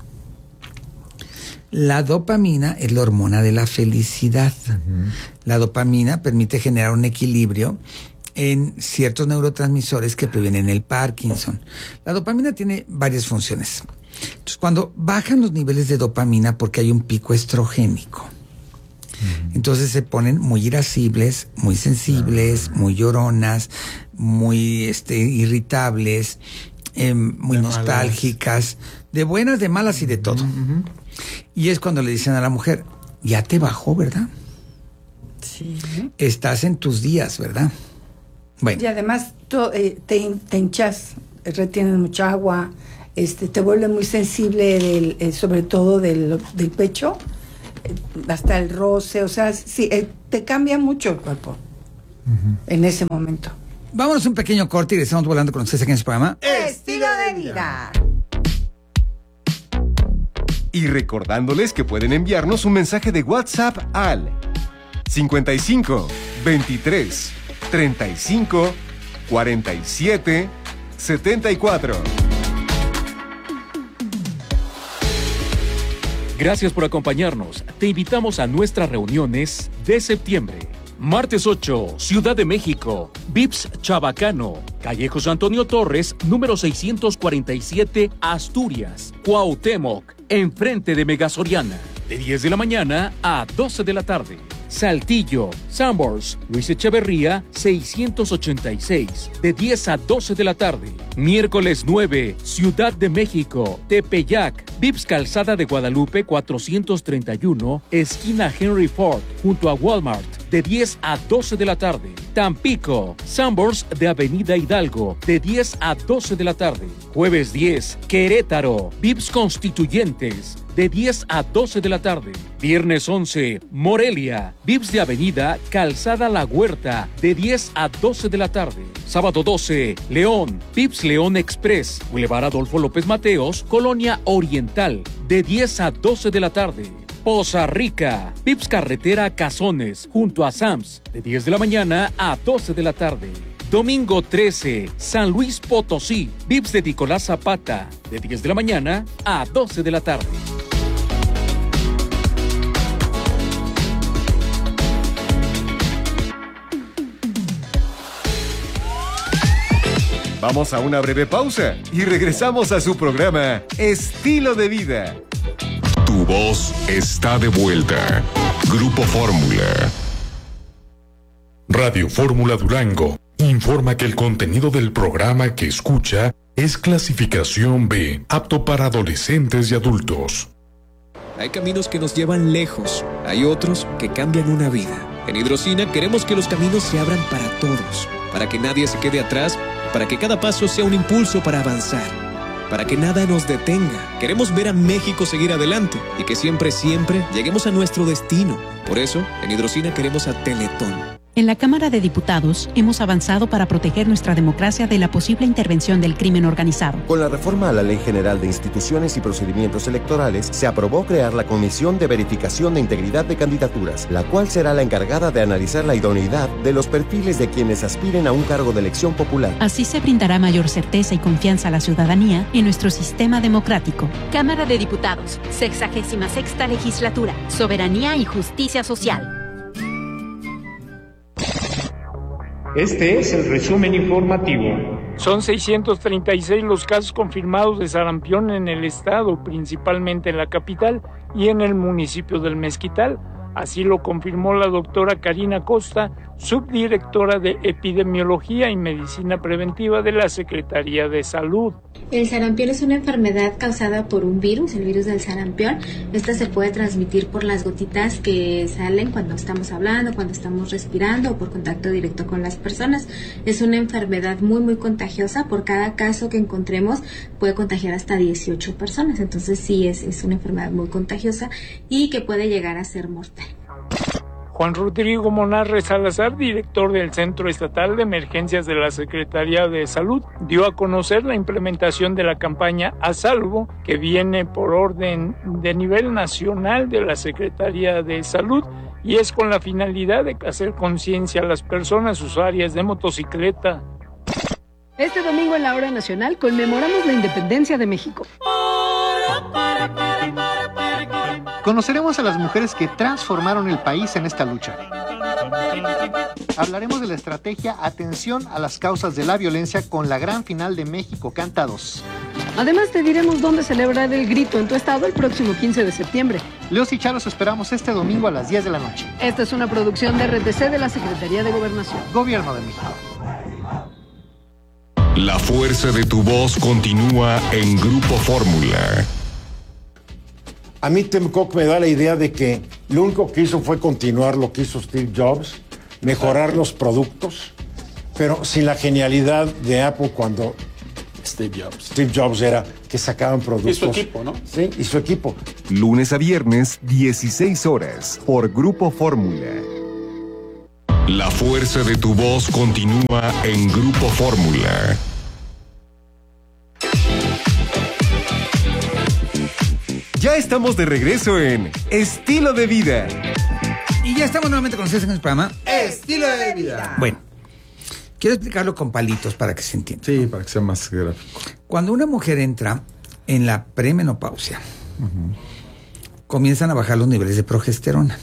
[SPEAKER 8] La dopamina es la hormona de la felicidad. Uh-huh. La dopamina permite generar un equilibrio en ciertos neurotransmisores que previenen el Parkinson. La dopamina tiene varias funciones. Entonces, cuando bajan los niveles de dopamina porque hay un pico estrogénico, entonces se ponen muy irascibles, muy sensibles, muy lloronas, muy este, irritables, eh, muy de nostálgicas, malas. De buenas, de malas y de todo. Uh-huh. Y es cuando le dicen a la mujer, ya te bajó, ¿verdad?
[SPEAKER 9] Sí.
[SPEAKER 8] Estás en tus días, ¿verdad? Bueno.
[SPEAKER 9] Y además to- eh, te, te hinchas, retienes mucha agua, este, te vuelves muy sensible, del, eh, sobre todo del, del pecho, eh, hasta el roce, o sea, sí, eh, te cambia mucho el cuerpo uh-huh. en ese momento.
[SPEAKER 8] Vámonos un pequeño corte y regresamos volando con ustedes aquí en este programa.
[SPEAKER 9] Estilo de vida.
[SPEAKER 7] Y recordándoles que pueden enviarnos un mensaje de WhatsApp al cincuenta y cinco, veintitrés, treinta y cinco, cuarenta y siete, setenta y cuatro.
[SPEAKER 18] Gracias por acompañarnos. Te invitamos a nuestras reuniones de septiembre. Martes ocho, Ciudad de México, Vips Chabacano, calle José Antonio Torres, número seiscientos cuarenta y siete, Asturias, Cuauhtémoc, enfrente de Megasoriana, de diez de la mañana a doce de la tarde. Saltillo, Sanborns, Luis Echeverría, seiscientos ochenta y seis, de diez a doce de la tarde. Miércoles nueve, Ciudad de México, Tepeyac, Vips Calzada de Guadalupe cuatrocientos treinta y uno, esquina Henry Ford, junto a Walmart, de diez a doce de la tarde. Tampico, Sanborns de Avenida Hidalgo, de diez a doce de la tarde. Jueves diez, Querétaro, Vips Constituyentes, de diez a doce de la tarde. Viernes once, Morelia, Vips de Avenida Calzada La Huerta, de diez a doce de la tarde. Sábado doce, León, Vips León Express, Boulevard Adolfo López Mateos, Colonia Oriental, de diez a doce de la tarde. Poza Rica, Vips Carretera Cazones, junto a Sams, de diez de la mañana a doce de la tarde. Domingo trece, San Luis Potosí, Vips de Nicolás Zapata, de diez de la mañana a doce de la tarde.
[SPEAKER 7] Vamos a una breve pausa y regresamos a su programa Estilo de Vida.
[SPEAKER 2] Tu voz está de vuelta. Grupo Fórmula.
[SPEAKER 19] Radio Fórmula Durango informa que el contenido del programa que escucha es clasificación B, apto para adolescentes y adultos.
[SPEAKER 20] Hay caminos que nos llevan lejos, hay otros que cambian una vida. En Hidrocina queremos que los caminos se abran para todos, para que nadie se quede atrás, para que cada paso sea un impulso para avanzar, para que nada nos detenga. Queremos ver a México seguir adelante y que siempre, siempre lleguemos a nuestro destino. Por eso, en Hidrocina queremos a Teletón.
[SPEAKER 21] En la Cámara de Diputados hemos avanzado para proteger nuestra democracia de la posible intervención del crimen organizado.
[SPEAKER 22] Con la reforma a la Ley General de Instituciones y Procedimientos Electorales, se aprobó crear la Comisión de Verificación de Integridad de Candidaturas, la cual será la encargada de analizar la idoneidad de los perfiles de quienes aspiren a un cargo de elección popular.
[SPEAKER 21] Así se brindará mayor certeza y confianza a la ciudadanía en nuestro sistema democrático.
[SPEAKER 23] Cámara de Diputados, sexagésima sexta legislatura, Soberanía y Justicia Social.
[SPEAKER 15] Este es el resumen informativo.
[SPEAKER 16] Son seiscientos treinta y seis los casos confirmados de sarampión en el estado, principalmente en la capital y en el municipio del Mezquital. Así lo confirmó la doctora Karina Costa, subdirectora de Epidemiología y Medicina Preventiva de la Secretaría de Salud.
[SPEAKER 17] El sarampión es una enfermedad causada por un virus, el virus del sarampión. Esta se puede transmitir por las gotitas que salen cuando estamos hablando, cuando estamos respirando o por contacto directo con las personas. Es una enfermedad muy, muy contagiosa. Por cada caso que encontremos puede contagiar hasta dieciocho personas. Entonces sí, es, es una enfermedad muy contagiosa y que puede llegar a ser mortal.
[SPEAKER 16] Juan Rodrigo Monarre Salazar, director del Centro Estatal de Emergencias de la Secretaría de Salud, dio a conocer la implementación de la campaña A Salvo, que viene por orden de nivel nacional de la Secretaría de Salud y es con la finalidad de hacer conciencia a las personas usuarias de motocicleta.
[SPEAKER 24] Este domingo en la Hora Nacional conmemoramos la independencia de México.
[SPEAKER 25] Conoceremos a las mujeres que transformaron el país en esta lucha. Hablaremos de la estrategia Atención a las causas de la violencia con la gran final de México Canta dos.
[SPEAKER 24] Además te diremos dónde celebrar el grito en tu estado el próximo quince de septiembre.
[SPEAKER 25] Leos y Charos esperamos este domingo a las diez de la noche.
[SPEAKER 24] Esta es una producción de R T C de la Secretaría de Gobernación.
[SPEAKER 25] Gobierno de México.
[SPEAKER 2] La fuerza de tu voz continúa en Grupo Fórmula.
[SPEAKER 26] A mí Tim Cook me da la idea de que lo único que hizo fue continuar lo que hizo Steve Jobs, mejorar los productos, pero sin la genialidad de Apple cuando
[SPEAKER 1] Steve Jobs.
[SPEAKER 26] Steve Jobs era que sacaban productos.
[SPEAKER 1] Y su equipo, ¿no?
[SPEAKER 26] Sí, y su equipo.
[SPEAKER 7] Lunes a viernes, dieciséis horas, por Grupo Fórmula.
[SPEAKER 2] La fuerza de tu voz continúa en Grupo Fórmula.
[SPEAKER 7] Ya estamos de regreso en Estilo de Vida.
[SPEAKER 8] Y ya estamos nuevamente con ustedes en el programa
[SPEAKER 10] Estilo de Vida.
[SPEAKER 8] Bueno, quiero explicarlo con palitos para que se entienda.
[SPEAKER 10] Sí, para que sea más gráfico.
[SPEAKER 8] Cuando una mujer entra en la premenopausia, uh-huh. comienzan a bajar los niveles de progesterona.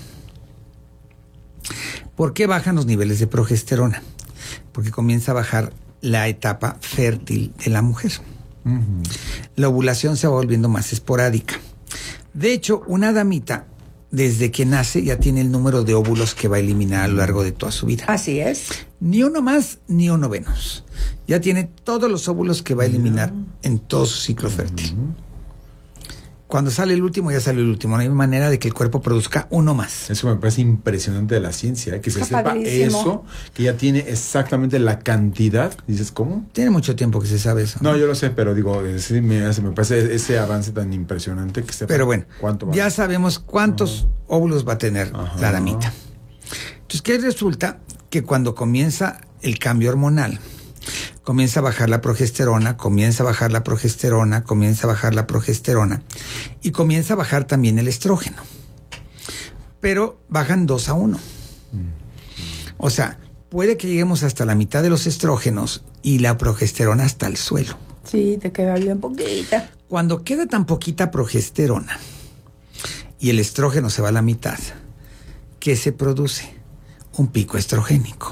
[SPEAKER 8] ¿Por qué bajan los niveles de progesterona? Porque comienza a bajar la etapa fértil de la mujer. Uh-huh. La ovulación se va volviendo más esporádica. De hecho, una damita, desde que nace, ya tiene el número de óvulos que va a eliminar a lo largo de toda su vida.
[SPEAKER 9] Así es.
[SPEAKER 8] Ni uno más, ni uno menos. Ya tiene todos los óvulos que va a eliminar uh-huh. en todo su ciclo fértil. Uh-huh. Cuando sale el último, ya sale el último. No hay manera de que el cuerpo produzca uno más.
[SPEAKER 10] Eso me parece impresionante de la ciencia, ¿eh? Que se sepa eso, que ya tiene exactamente la cantidad. Dices, ¿cómo?
[SPEAKER 8] Tiene mucho tiempo que se sabe eso.
[SPEAKER 10] No, yo lo sé, pero digo, sí, me, me parece ese avance tan impresionante que sepa.
[SPEAKER 8] Pero bueno,
[SPEAKER 10] cuánto va.
[SPEAKER 8] Ya sabemos cuántos uh-huh. óvulos va a tener Ajá. la damita. Entonces, ¿qué resulta? Que cuando comienza el cambio hormonal, comienza a bajar la progesterona, comienza a bajar la progesterona, comienza a bajar la progesterona y comienza a bajar también el estrógeno. Pero bajan dos a uno. O sea, puede que lleguemos hasta la mitad de los estrógenos y la progesterona hasta el suelo.
[SPEAKER 9] Sí, te queda bien poquita.
[SPEAKER 8] Cuando queda tan poquita progesterona y el estrógeno se va a la mitad, ¿qué se produce? Un pico estrogénico.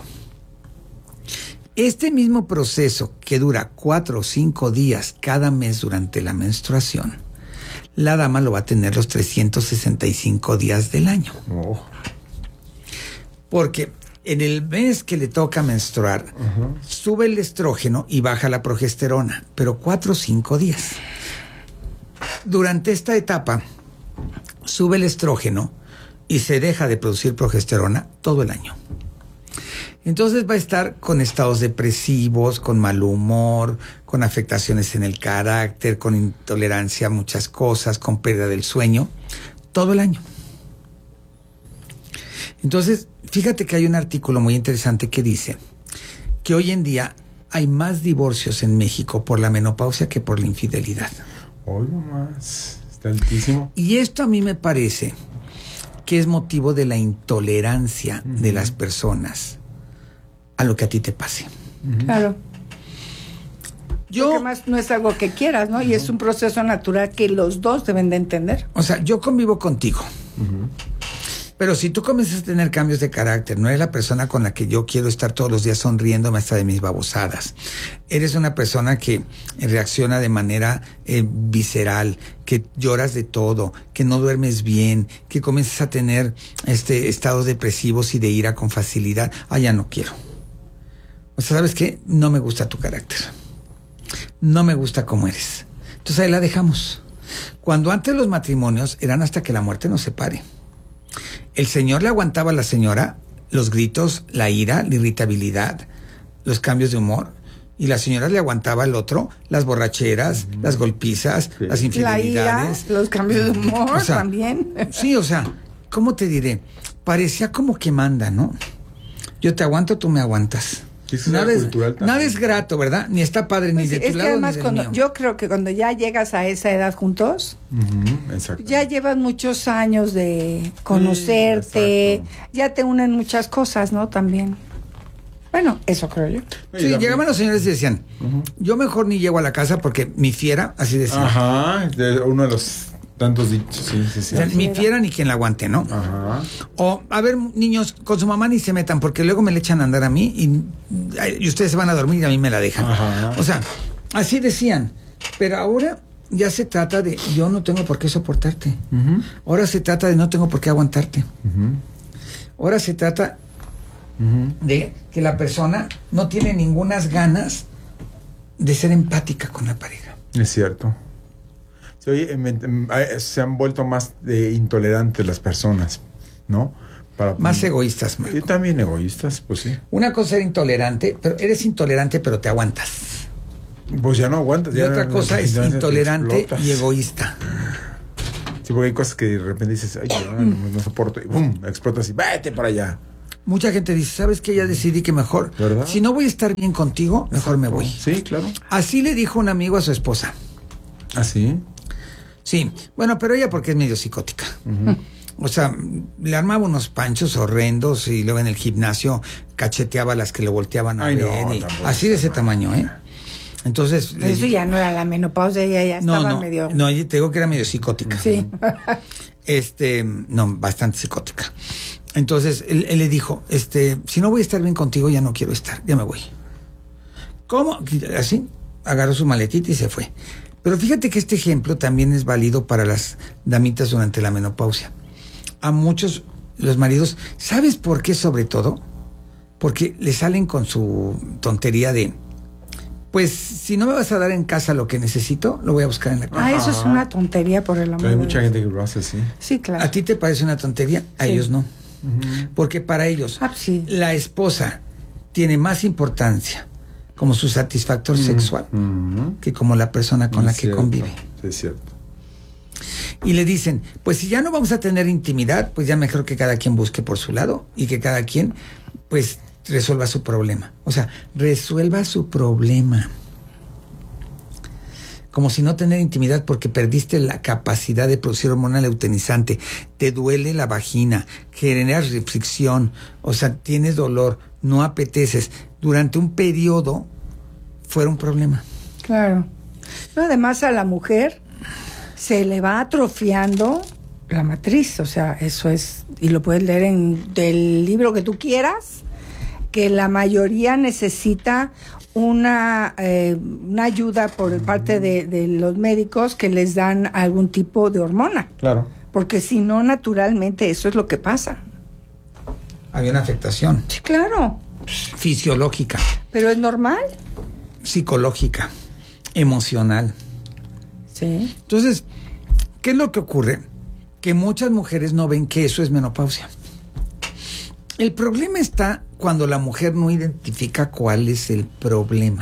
[SPEAKER 8] Este mismo proceso, que dura cuatro o cinco días cada mes durante la menstruación, la dama lo va a tener los trescientos sesenta y cinco días del año. Oh. Porque en el mes que le toca menstruar, uh-huh. sube el estrógeno y baja la progesterona, pero cuatro o cinco días. Durante esta etapa, sube el estrógeno y se deja de producir progesterona todo el año. Entonces va a estar con estados depresivos, con mal humor, con afectaciones en el carácter, con intolerancia a muchas cosas, con pérdida del sueño, todo el año. Entonces, fíjate que hay un artículo muy interesante que dice que hoy en día hay más divorcios en México por la menopausia que por la infidelidad.
[SPEAKER 10] Hoy más, está altísimo.
[SPEAKER 8] Y esto a mí me parece que es motivo de la intolerancia uh-huh. de las personas a lo que a ti te pase.
[SPEAKER 9] Claro. Yo, Porque más no es algo que quieras, ¿no? Y es un proceso natural que los dos deben de entender.
[SPEAKER 8] O sea, yo convivo contigo. Uh-huh. Pero si tú comienzas a tener cambios de carácter, no eres la persona con la que yo quiero estar todos los días sonriéndome hasta de mis babosadas. Eres una persona que reacciona de manera eh, visceral, que lloras de todo, que no duermes bien, que comienzas a tener este estados depresivos y de ira con facilidad. Ah, ya no quiero. O sea, ¿sabes qué? No me gusta tu carácter. No me gusta cómo eres. Entonces ahí la dejamos. Cuando antes los matrimonios eran hasta que la muerte nos separe. El señor le aguantaba a la señora los gritos, la ira, la irritabilidad, los cambios de humor. Y la señora le aguantaba al otro las borracheras, uh-huh. las golpizas, sí. las infidelidades.
[SPEAKER 9] La ira, los cambios de humor
[SPEAKER 8] o sea,
[SPEAKER 9] también.
[SPEAKER 8] Sí, o sea, ¿cómo te diré? Parecía como que manda, ¿no? Yo te aguanto, tú me aguantas.
[SPEAKER 10] Es
[SPEAKER 8] nada, es, nada es grato, ¿verdad? Ni está padre, pues ni de tu
[SPEAKER 9] es
[SPEAKER 8] lado,
[SPEAKER 9] que además
[SPEAKER 8] ni del
[SPEAKER 9] cuando,
[SPEAKER 8] mío.
[SPEAKER 9] yo creo que cuando ya llegas a esa edad juntos,
[SPEAKER 10] uh-huh,
[SPEAKER 9] ya llevas muchos años de conocerte, sí, ya te unen muchas cosas, ¿no? También. Bueno, eso creo yo.
[SPEAKER 8] Sí, llegaban los señores y decían, uh-huh. yo mejor ni llego a la casa porque mi fiera, así decía.
[SPEAKER 10] Ajá, de uno de los tantos dichos, sí, sí, sí.
[SPEAKER 8] O sea, mi fiera ni quien la aguante, ¿no?
[SPEAKER 10] Ajá.
[SPEAKER 8] O, a ver, niños, con su mamá ni se metan porque luego me le echan a andar a mí y, y ustedes se van a dormir y a mí me la dejan. Ajá. O sea, así decían. Pero ahora ya se trata de yo no tengo por qué soportarte. Uh-huh. Ahora se trata de no tengo por qué aguantarte. Uh-huh. Ahora se trata uh-huh. de que la persona no tiene ningunas ganas de ser empática con la pareja.
[SPEAKER 10] Es cierto. Sí, oye, me, me, se han vuelto más de intolerantes las personas, ¿no? Para,
[SPEAKER 8] más egoístas, Marco.
[SPEAKER 10] Y también egoístas, pues sí.
[SPEAKER 8] Una cosa era intolerante, pero eres intolerante, pero te aguantas.
[SPEAKER 10] Pues ya no aguantas.
[SPEAKER 8] Y
[SPEAKER 10] ya
[SPEAKER 8] otra
[SPEAKER 10] no,
[SPEAKER 8] cosa es intolerante
[SPEAKER 10] explotas.
[SPEAKER 8] y egoísta.
[SPEAKER 10] Sí, porque hay cosas que de repente dices, ay, no, no, no soporto, y ¡bum! Explotas y vete para allá.
[SPEAKER 8] Mucha gente dice, ¿sabes qué? Ya decidí que mejor, ¿verdad? Si no voy a estar bien contigo, mejor Exacto. me voy.
[SPEAKER 10] Sí, claro.
[SPEAKER 8] Así le dijo un amigo a su esposa.
[SPEAKER 10] ¿Ah, sí?
[SPEAKER 8] Sí, bueno, pero ella porque es medio psicótica. Uh-huh. O sea, le armaba unos panchos horrendos y luego en el gimnasio cacheteaba a las que le volteaban a
[SPEAKER 10] Ay,
[SPEAKER 8] ver.
[SPEAKER 10] No,
[SPEAKER 8] y así de ese tamaño, ¿eh? Entonces...
[SPEAKER 9] Pero eso ya no era la menopausia, ella ya
[SPEAKER 8] no,
[SPEAKER 9] estaba
[SPEAKER 8] no,
[SPEAKER 9] medio...
[SPEAKER 8] No, yo te digo que era medio psicótica.
[SPEAKER 9] Sí.
[SPEAKER 8] Este, no, bastante psicótica. Entonces, él, él le dijo, este, si no voy a estar bien contigo, ya no quiero estar, ya me voy. ¿Cómo? Así, agarró su maletita y se fue. Pero fíjate que este ejemplo también es válido para las damitas durante la menopausia. A muchos, los maridos, ¿sabes por qué sobre todo? Porque le salen con su tontería de, pues, si no me vas a dar en casa lo que necesito, lo voy a buscar en la casa.
[SPEAKER 9] Ah, eso es una tontería, por el amor de Dios.
[SPEAKER 10] Hay mucha gente que lo hace así.
[SPEAKER 9] Sí, claro.
[SPEAKER 8] ¿A ti te parece una tontería? A sí. ellos no. Uh-huh. Porque para ellos,
[SPEAKER 9] ah, sí.
[SPEAKER 8] la esposa tiene más importancia como su satisfactor uh-huh. sexual uh-huh. que como la persona con es la que
[SPEAKER 10] cierto.
[SPEAKER 8] convive.
[SPEAKER 10] Sí, es cierto.
[SPEAKER 8] Y le dicen, pues si ya no vamos a tener intimidad, pues ya mejor que cada quien busque por su lado y que cada quien, pues, resuelva su problema. O sea, resuelva su problema. Como si no tener intimidad porque perdiste la capacidad de producir hormona luteinizante, te duele la vagina, generas fricción, o sea, tienes dolor, no apeteces. Durante un periodo fuera un problema.
[SPEAKER 9] Claro. No, además a la mujer se le va atrofiando la matriz, o sea, eso es, y lo puedes leer en del libro que tú quieras, que la mayoría necesita una, eh, una ayuda por parte de, de los médicos que les dan algún tipo de hormona.
[SPEAKER 10] Claro.
[SPEAKER 9] Porque si no, naturalmente eso es lo que pasa.
[SPEAKER 8] Hay una afectación.
[SPEAKER 9] Sí, claro.
[SPEAKER 8] Fisiológica.
[SPEAKER 9] Pero es normal.
[SPEAKER 8] Psicológica. Emocional.
[SPEAKER 9] Sí.
[SPEAKER 8] Entonces, ¿qué es lo que ocurre? Que muchas mujeres no ven que eso es menopausia. El problema está cuando la mujer no identifica cuál es el problema.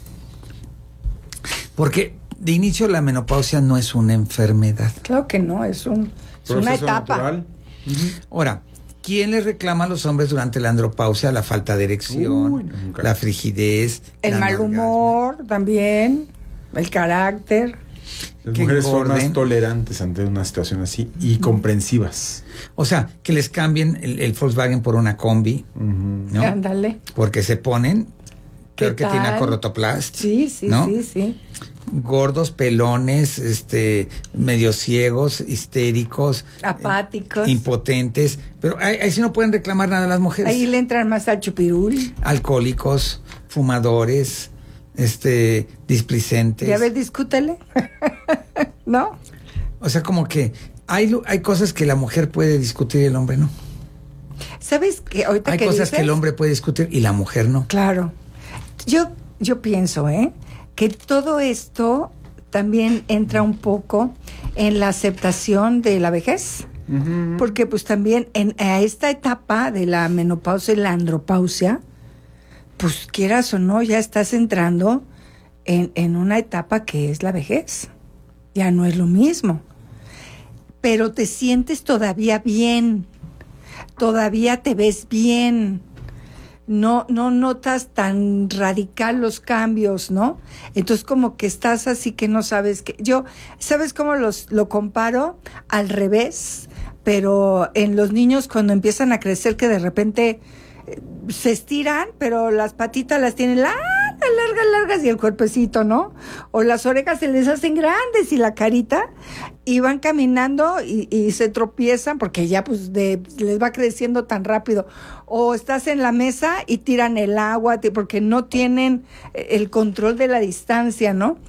[SPEAKER 8] Porque de inicio la menopausia no es una enfermedad.
[SPEAKER 9] Claro que no, es, un, es una etapa.
[SPEAKER 10] Natural.
[SPEAKER 8] Uh-huh. Ahora, ¿quién le reclama a los hombres durante la andropausia? La falta de erección, Uy, la frigidez,
[SPEAKER 9] el mal humor orgasmo. También, el carácter.
[SPEAKER 10] Las mujeres engorden. Son más tolerantes ante una situación así y uh-huh. comprensivas.
[SPEAKER 8] O sea, que les cambien el, el Volkswagen por una combi,
[SPEAKER 9] uh-huh.
[SPEAKER 8] ¿no?
[SPEAKER 9] Ándale.
[SPEAKER 8] Porque se ponen, creo que tiene acorotoplast.
[SPEAKER 9] Sí, sí,
[SPEAKER 8] ¿no?
[SPEAKER 9] sí, sí.
[SPEAKER 8] Gordos, pelones, este, medio ciegos, histéricos,
[SPEAKER 9] apáticos,
[SPEAKER 8] eh, impotentes, pero ahí, ahí sí no pueden reclamar nada las mujeres.
[SPEAKER 9] Ahí le entran más al chupirul.
[SPEAKER 8] Alcohólicos, fumadores, este, displicentes.
[SPEAKER 9] Ya ves, discútele. ¿No?
[SPEAKER 8] O sea, como que hay, hay cosas que la mujer puede discutir y el hombre no.
[SPEAKER 9] ¿Sabes qué? Ahorita
[SPEAKER 8] hay
[SPEAKER 9] que
[SPEAKER 8] cosas
[SPEAKER 9] dices,
[SPEAKER 8] que el hombre puede discutir y la mujer no.
[SPEAKER 9] Claro. Yo, yo pienso, ¿eh? que todo esto también entra un poco en la aceptación de la vejez. Uh-huh. Porque pues también en a esta etapa de la menopausia y la andropausia, pues quieras o no, ya estás entrando en, en una etapa que es la vejez. Ya no es lo mismo. Pero te sientes todavía bien. Todavía te ves bien. No, no notas tan radical los cambios, ¿no? Entonces como que estás así que no sabes qué. Yo, ¿sabes cómo los, lo comparo? Al revés, pero en los niños cuando empiezan a crecer que de repente eh, se estiran, pero las patitas las tienen largas, largas, largas y el cuerpecito, ¿no? O las orejas se les hacen grandes y la carita, y van caminando y, y se tropiezan porque ya pues de, les va creciendo tan rápido. O estás en la mesa y tiran el agua porque no tienen el control de la distancia, ¿no?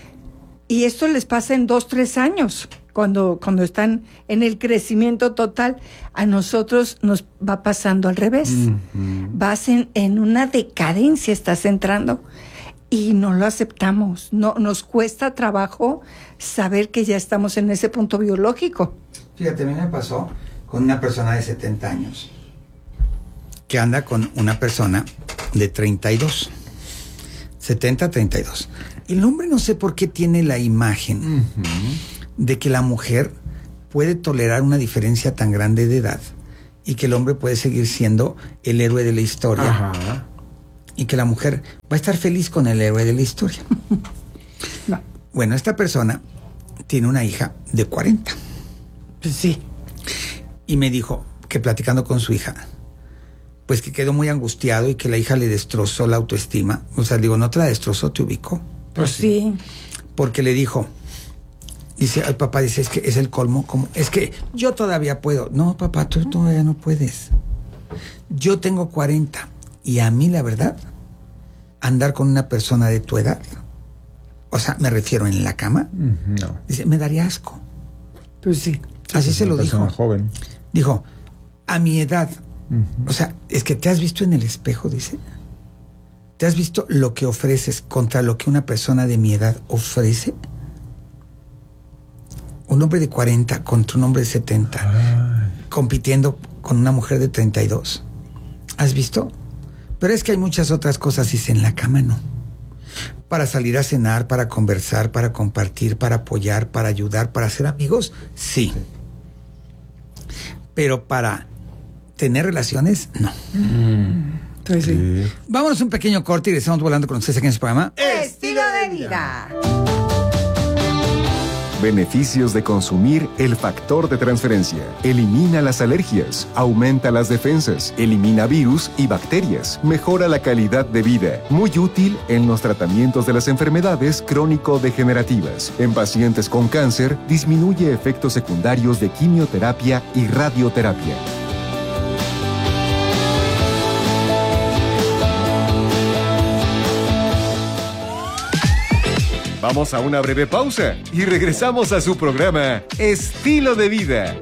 [SPEAKER 9] Y esto les pasa en dos, tres años, cuando, cuando están en el crecimiento total. A nosotros nos va pasando al revés. Mm-hmm. Vas en, en una decadencia, estás entrando y no lo aceptamos. No, nos cuesta trabajo saber que ya estamos en ese punto biológico.
[SPEAKER 8] Fíjate, a mí me pasó con una persona de setenta años que anda con una persona de treinta y dos. setenta, treinta y dos. El hombre no sé por qué tiene la imagen uh-huh. de que la mujer puede tolerar una diferencia tan grande de edad y que el hombre puede seguir siendo el héroe de la historia. Ajá. Y que la mujer va a estar feliz con el héroe de la historia. No. Bueno, esta persona tiene una hija de cuarenta.
[SPEAKER 9] Pues sí.
[SPEAKER 8] Y me dijo que platicando con su hija, pues que quedó muy angustiado y que la hija le destrozó la autoestima. O sea, digo, ¿no te la destrozó, te ubicó?
[SPEAKER 9] Pues sí.
[SPEAKER 8] Porque le dijo, dice, al papá dice, es que es el colmo, como, es que yo todavía puedo. No, papá, tú todavía no puedes. Yo tengo cuarenta y a mí, la verdad, andar con una persona de tu edad, o sea, me refiero en la cama, no. Dice, me daría asco.
[SPEAKER 9] Pues sí.
[SPEAKER 8] Así
[SPEAKER 10] es
[SPEAKER 8] se lo dijo.
[SPEAKER 10] Joven.
[SPEAKER 8] Dijo, a mi edad, uh-huh. o sea, es que te has visto en el espejo, dice. ¿Te has visto lo que ofreces contra lo que una persona de mi edad ofrece? Un hombre de cuarenta contra un hombre de setenta, ay, compitiendo con una mujer de treinta y dos. ¿Has visto? Pero es que hay muchas otras cosas, dice, en la cama no. Para salir a cenar, para conversar, para compartir, para apoyar, para ayudar, para ser amigos, sí. Pero para tener relaciones, no.
[SPEAKER 9] Mm. Pues sí. Sí.
[SPEAKER 8] Vámonos a un pequeño corte y estamos volando con ustedes aquí en su programa
[SPEAKER 9] Estilo de Vida.
[SPEAKER 2] Beneficios de consumir el factor de transferencia. Elimina las alergias, aumenta las defensas, elimina virus y bacterias, mejora la calidad de vida. Muy útil en los tratamientos de las enfermedades crónico-degenerativas. En pacientes con cáncer, disminuye efectos secundarios de quimioterapia y radioterapia.
[SPEAKER 7] Vamos a una breve pausa y regresamos a su programa Estilo de Vida.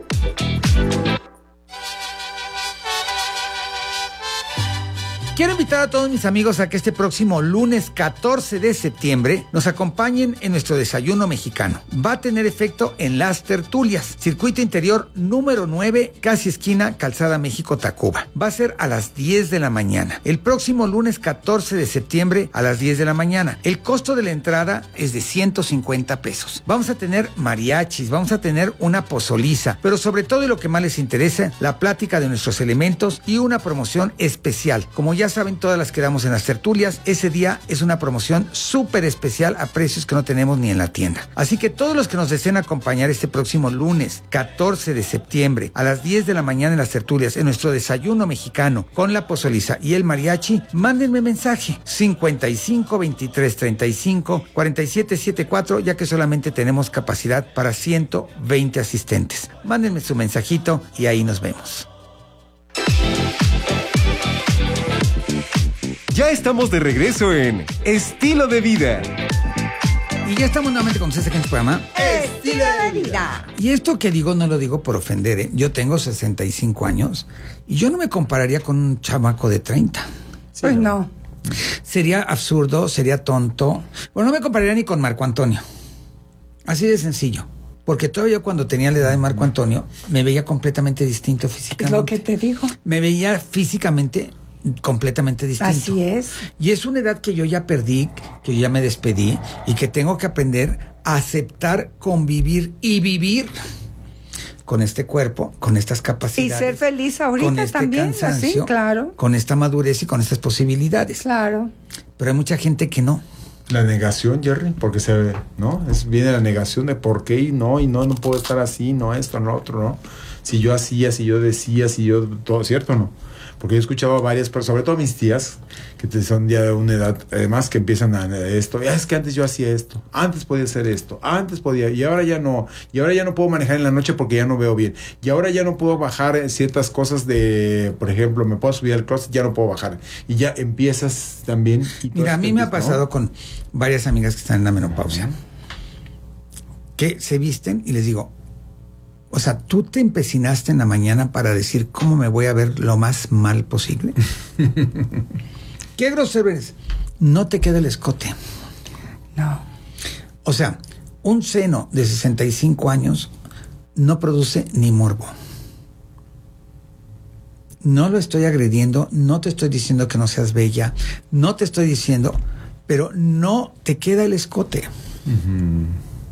[SPEAKER 8] Quiero invitar a todos mis amigos a que este próximo lunes catorce de septiembre nos acompañen en nuestro desayuno mexicano. Va a tener efecto en Las Tertulias, circuito interior número nueve, casi esquina Calzada México-Tacuba. Va a ser a las diez de la mañana. El próximo lunes catorce de septiembre a las diez de la mañana. El costo de la entrada es de ciento cincuenta pesos. Vamos a tener mariachis, vamos a tener una pozoliza, pero sobre todo y lo que más les interesa, la plática de nuestros elementos y una promoción especial. Como ya saben, todas las que damos en Las Tertulias, ese día es una promoción súper especial a precios que no tenemos ni en la tienda. Así que todos los que nos deseen acompañar este próximo lunes catorce de septiembre a las diez de la mañana en Las Tertulias, en nuestro desayuno mexicano con la pozoliza y el mariachi, mándenme mensaje cincuenta y cinco, veintitrés, treinta y cinco, cuarenta y siete setenta y cuatro, ya que solamente tenemos capacidad para ciento veinte asistentes. Mándenme su mensajito y ahí nos vemos.
[SPEAKER 7] Ya estamos de regreso en Estilo de Vida.
[SPEAKER 8] Y ya estamos nuevamente con ustedes aquí en el programa
[SPEAKER 9] Estilo de Vida.
[SPEAKER 8] Y esto que digo no lo digo por ofender, ¿eh? Yo tengo sesenta y cinco años y yo no me compararía con un chamaco de treinta.
[SPEAKER 9] Sí, pues no.
[SPEAKER 8] Sería absurdo, sería tonto. Bueno, no me compararía ni con Marco Antonio. Así de sencillo. Porque todavía cuando tenía la edad de Marco Antonio me veía completamente distinto físicamente.
[SPEAKER 9] Es lo que te digo.
[SPEAKER 8] Me veía físicamente completamente distinto.
[SPEAKER 9] Así es.
[SPEAKER 8] Y es una edad que yo ya perdí, que yo ya me despedí y que tengo que aprender a aceptar, convivir y vivir con este cuerpo, con estas capacidades.
[SPEAKER 9] Y ser feliz ahorita
[SPEAKER 8] con este
[SPEAKER 9] también,
[SPEAKER 8] cansancio,
[SPEAKER 9] así, claro.
[SPEAKER 8] Con esta madurez y con estas posibilidades.
[SPEAKER 9] Claro.
[SPEAKER 8] Pero hay mucha gente que no.
[SPEAKER 10] La negación, Jerry, porque se, ¿no? Es, viene la negación de por qué y no, y no, no puedo estar así, no esto, no otro, ¿no? Si yo hacía, si yo decía, si yo, todo, ¿cierto o no? Porque yo he escuchado a varias personas, sobre todo mis tías, que son ya de una edad, además que empiezan a esto, ya es que antes yo hacía esto, antes podía hacer esto, antes podía, y ahora ya no, y ahora ya no puedo manejar en la noche porque ya no veo bien, y ahora ya no puedo bajar ciertas cosas de, por ejemplo, me puedo subir al closet, ya no puedo bajar, y ya empiezas también. Y
[SPEAKER 8] mira, a mí me ha pasado, ¿no?, con varias amigas que están en la menopausia, que se visten y les digo, o sea, tú te empecinaste en la mañana para decir cómo me voy a ver lo más mal posible. ¿Qué grosero eres? No te queda el escote.
[SPEAKER 9] No.
[SPEAKER 8] O sea, un seno de sesenta y cinco años no produce ni morbo. no lo estoy agrediendo, no te estoy diciendo que no seas bella, no te estoy diciendo, pero no te queda el escote. Uh-huh.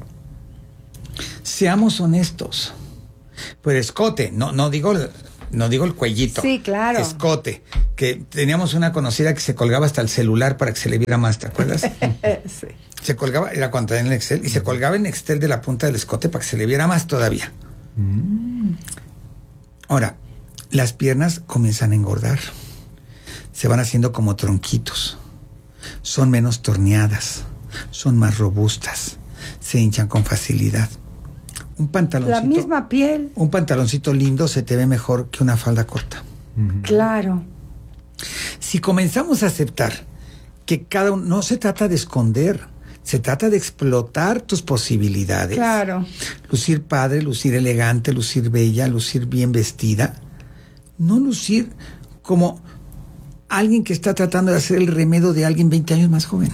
[SPEAKER 8] Seamos honestos. Pues escote, no, no digo, no digo el cuellito.
[SPEAKER 9] Sí, claro.
[SPEAKER 8] Escote. Que teníamos una conocida que se colgaba hasta el celular para que se le viera más, ¿te acuerdas? Sí. Se colgaba, era cuando tenía el Excel, y se colgaba en Excel de la punta del escote para que se le viera más todavía. Mm. Ahora, las piernas comienzan a engordar. Se van haciendo como tronquitos. Son menos torneadas. Son más robustas. Se hinchan con facilidad. Un pantaloncito.
[SPEAKER 9] La misma piel.
[SPEAKER 8] Un pantaloncito lindo se te ve mejor que una falda corta.
[SPEAKER 9] Mm. Claro.
[SPEAKER 8] Si comenzamos a aceptar que cada uno, no se trata de esconder, se trata de explotar tus posibilidades.
[SPEAKER 9] Claro.
[SPEAKER 8] Lucir padre, lucir elegante, lucir bella, lucir bien vestida. No lucir como alguien que está tratando de hacer el remedio de alguien veinte años más joven.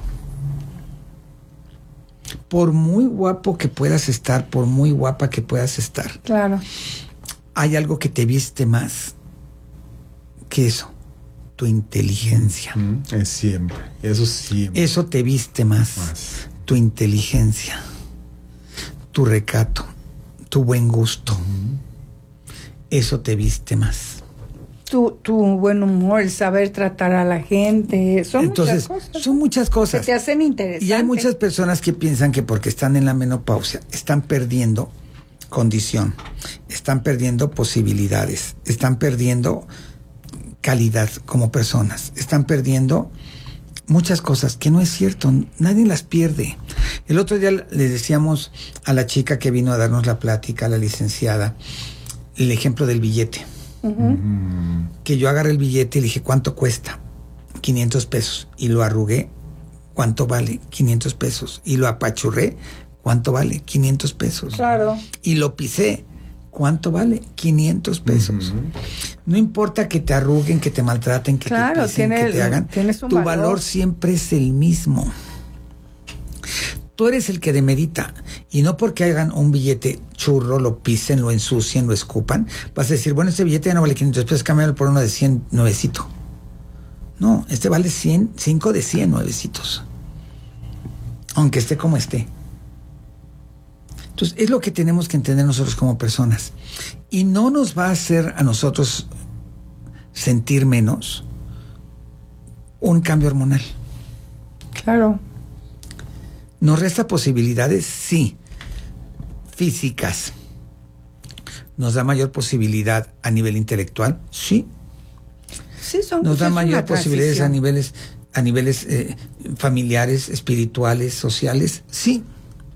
[SPEAKER 8] Por muy guapo que puedas estar, por muy guapa que puedas estar.
[SPEAKER 9] Claro.
[SPEAKER 8] Hay algo que te viste más que eso. Tu inteligencia.
[SPEAKER 10] Mm, es siempre. Eso siempre.
[SPEAKER 8] Eso te viste más. más. Tu inteligencia. Tu recato. Tu buen gusto. Mm. Eso te viste más.
[SPEAKER 9] Tu, tu buen humor, el saber tratar a la gente. Son
[SPEAKER 8] Entonces,
[SPEAKER 9] muchas cosas.
[SPEAKER 8] Son muchas cosas.
[SPEAKER 9] Que te hacen interesante.
[SPEAKER 8] Y hay muchas personas que piensan que porque están en la menopausia están perdiendo condición, están perdiendo posibilidades, están perdiendo calidad como personas, están perdiendo muchas cosas que no es cierto, nadie las pierde. El otro día le decíamos a la chica que vino a darnos la plática, a la licenciada, el ejemplo del billete. Uh-huh. Que yo agarré el billete y le dije, ¿cuánto cuesta? quinientos pesos. Y lo arrugué, ¿cuánto vale? quinientos pesos. Y lo apachurré, ¿cuánto vale? quinientos pesos.
[SPEAKER 9] Claro.
[SPEAKER 8] Y lo pisé, ¿cuánto vale? quinientos pesos. Uh-huh. No importa que te arruguen, que te maltraten, que
[SPEAKER 9] claro,
[SPEAKER 8] te pisen,
[SPEAKER 9] tiene,
[SPEAKER 8] que te hagan.
[SPEAKER 9] Tu
[SPEAKER 8] valor.
[SPEAKER 9] valor
[SPEAKER 8] siempre es el mismo. Tú eres el que demerita. Y no porque hagan un billete churro, lo pisen, lo ensucien, lo escupan, vas a decir, bueno, este billete ya no vale quinientos pesos, cámbialo por uno de cien nuevecito. No, este vale cien, cinco de cien nuevecitos. Aunque esté como esté. Entonces, es lo que tenemos que entender nosotros como personas. Y no nos va a hacer a nosotros sentir menos un cambio hormonal.
[SPEAKER 9] Claro.
[SPEAKER 8] ¿Nos resta posibilidades? Sí. Físicas. ¿Nos da mayor posibilidad a nivel intelectual? Sí.
[SPEAKER 9] Sí, son
[SPEAKER 8] Nos da mayor posibilidades
[SPEAKER 9] transición.
[SPEAKER 8] a niveles, a niveles eh, familiares, espirituales, sociales. Sí.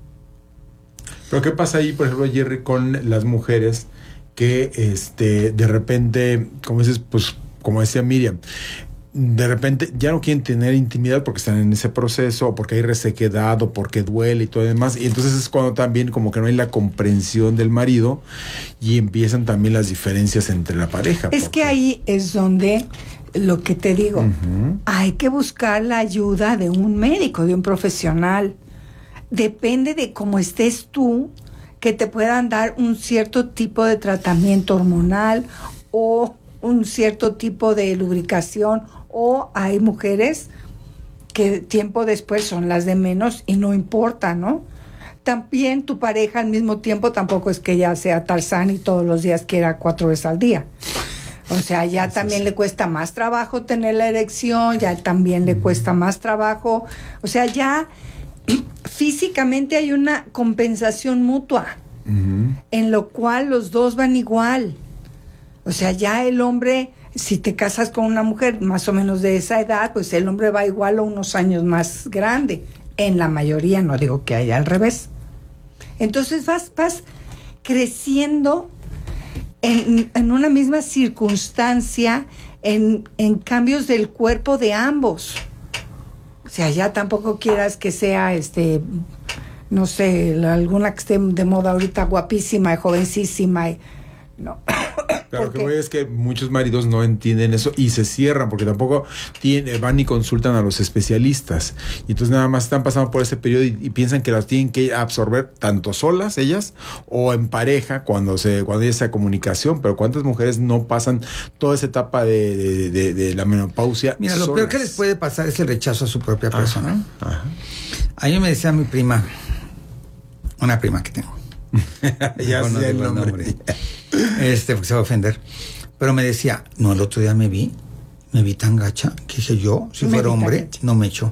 [SPEAKER 10] Pero ¿qué pasa ahí, por ejemplo, Jerry, con las mujeres que este de repente, como dices, pues como decía Miriam, de repente ya no quieren tener intimidad porque están en ese proceso, o porque hay resequedad, o porque duele y todo demás, y entonces es cuando también como que no hay la comprensión del marido y empiezan también las diferencias entre la pareja.
[SPEAKER 9] Es
[SPEAKER 10] porque...
[SPEAKER 9] que ahí es donde, lo que te digo, uh-huh. hay que buscar la ayuda de un médico, de un profesional. Depende de cómo estés tú, que te puedan dar un cierto tipo de tratamiento hormonal o un cierto tipo de lubricación, o hay mujeres que tiempo después son las de menos y no importa, ¿no? También tu pareja al mismo tiempo tampoco es que ya sea Tarzán y todos los días quiera cuatro veces al día. O sea, ya Entonces, también le cuesta más trabajo tener la erección, ya también le cuesta más trabajo. O sea, ya físicamente hay una compensación mutua, uh-huh. en lo cual los dos van igual. O sea, ya el hombre, si te casas con una mujer más o menos de esa edad, pues el hombre va igual o unos años más grande. En la mayoría, no digo que haya al revés. Entonces vas, vas creciendo en, en una misma circunstancia, en, en cambios del cuerpo de ambos. O sea, ya tampoco quieras que sea, este, no sé, la, alguna que esté de moda ahorita, guapísima y jovencísima. Y, no.
[SPEAKER 10] Claro, lo que voy es que muchos maridos no entienden eso y se cierran porque tampoco tienen, van y consultan a los especialistas. Y entonces nada más están pasando por ese periodo y, y piensan que las tienen que absorber tanto solas ellas o en pareja cuando se cuando hay esa comunicación. Pero ¿cuántas mujeres no pasan toda esa etapa de, de, de, de la menopausia?
[SPEAKER 8] Mira, lo
[SPEAKER 10] solas?
[SPEAKER 8] peor que les puede pasar es el rechazo a su propia
[SPEAKER 10] Ajá,
[SPEAKER 8] persona.
[SPEAKER 10] ajá.
[SPEAKER 8] A mí me decía mi prima, una prima que tengo.
[SPEAKER 10] Ya
[SPEAKER 8] no
[SPEAKER 10] sé el
[SPEAKER 8] digo el
[SPEAKER 10] nombre.
[SPEAKER 8] nombre. Este, porque se va a ofender. Pero me decía, no, el otro día me vi, me vi tan gacha, que dije yo, si
[SPEAKER 9] Me
[SPEAKER 8] fuera
[SPEAKER 9] vi tan
[SPEAKER 8] hombre,
[SPEAKER 9] gacha.
[SPEAKER 8] no me echo.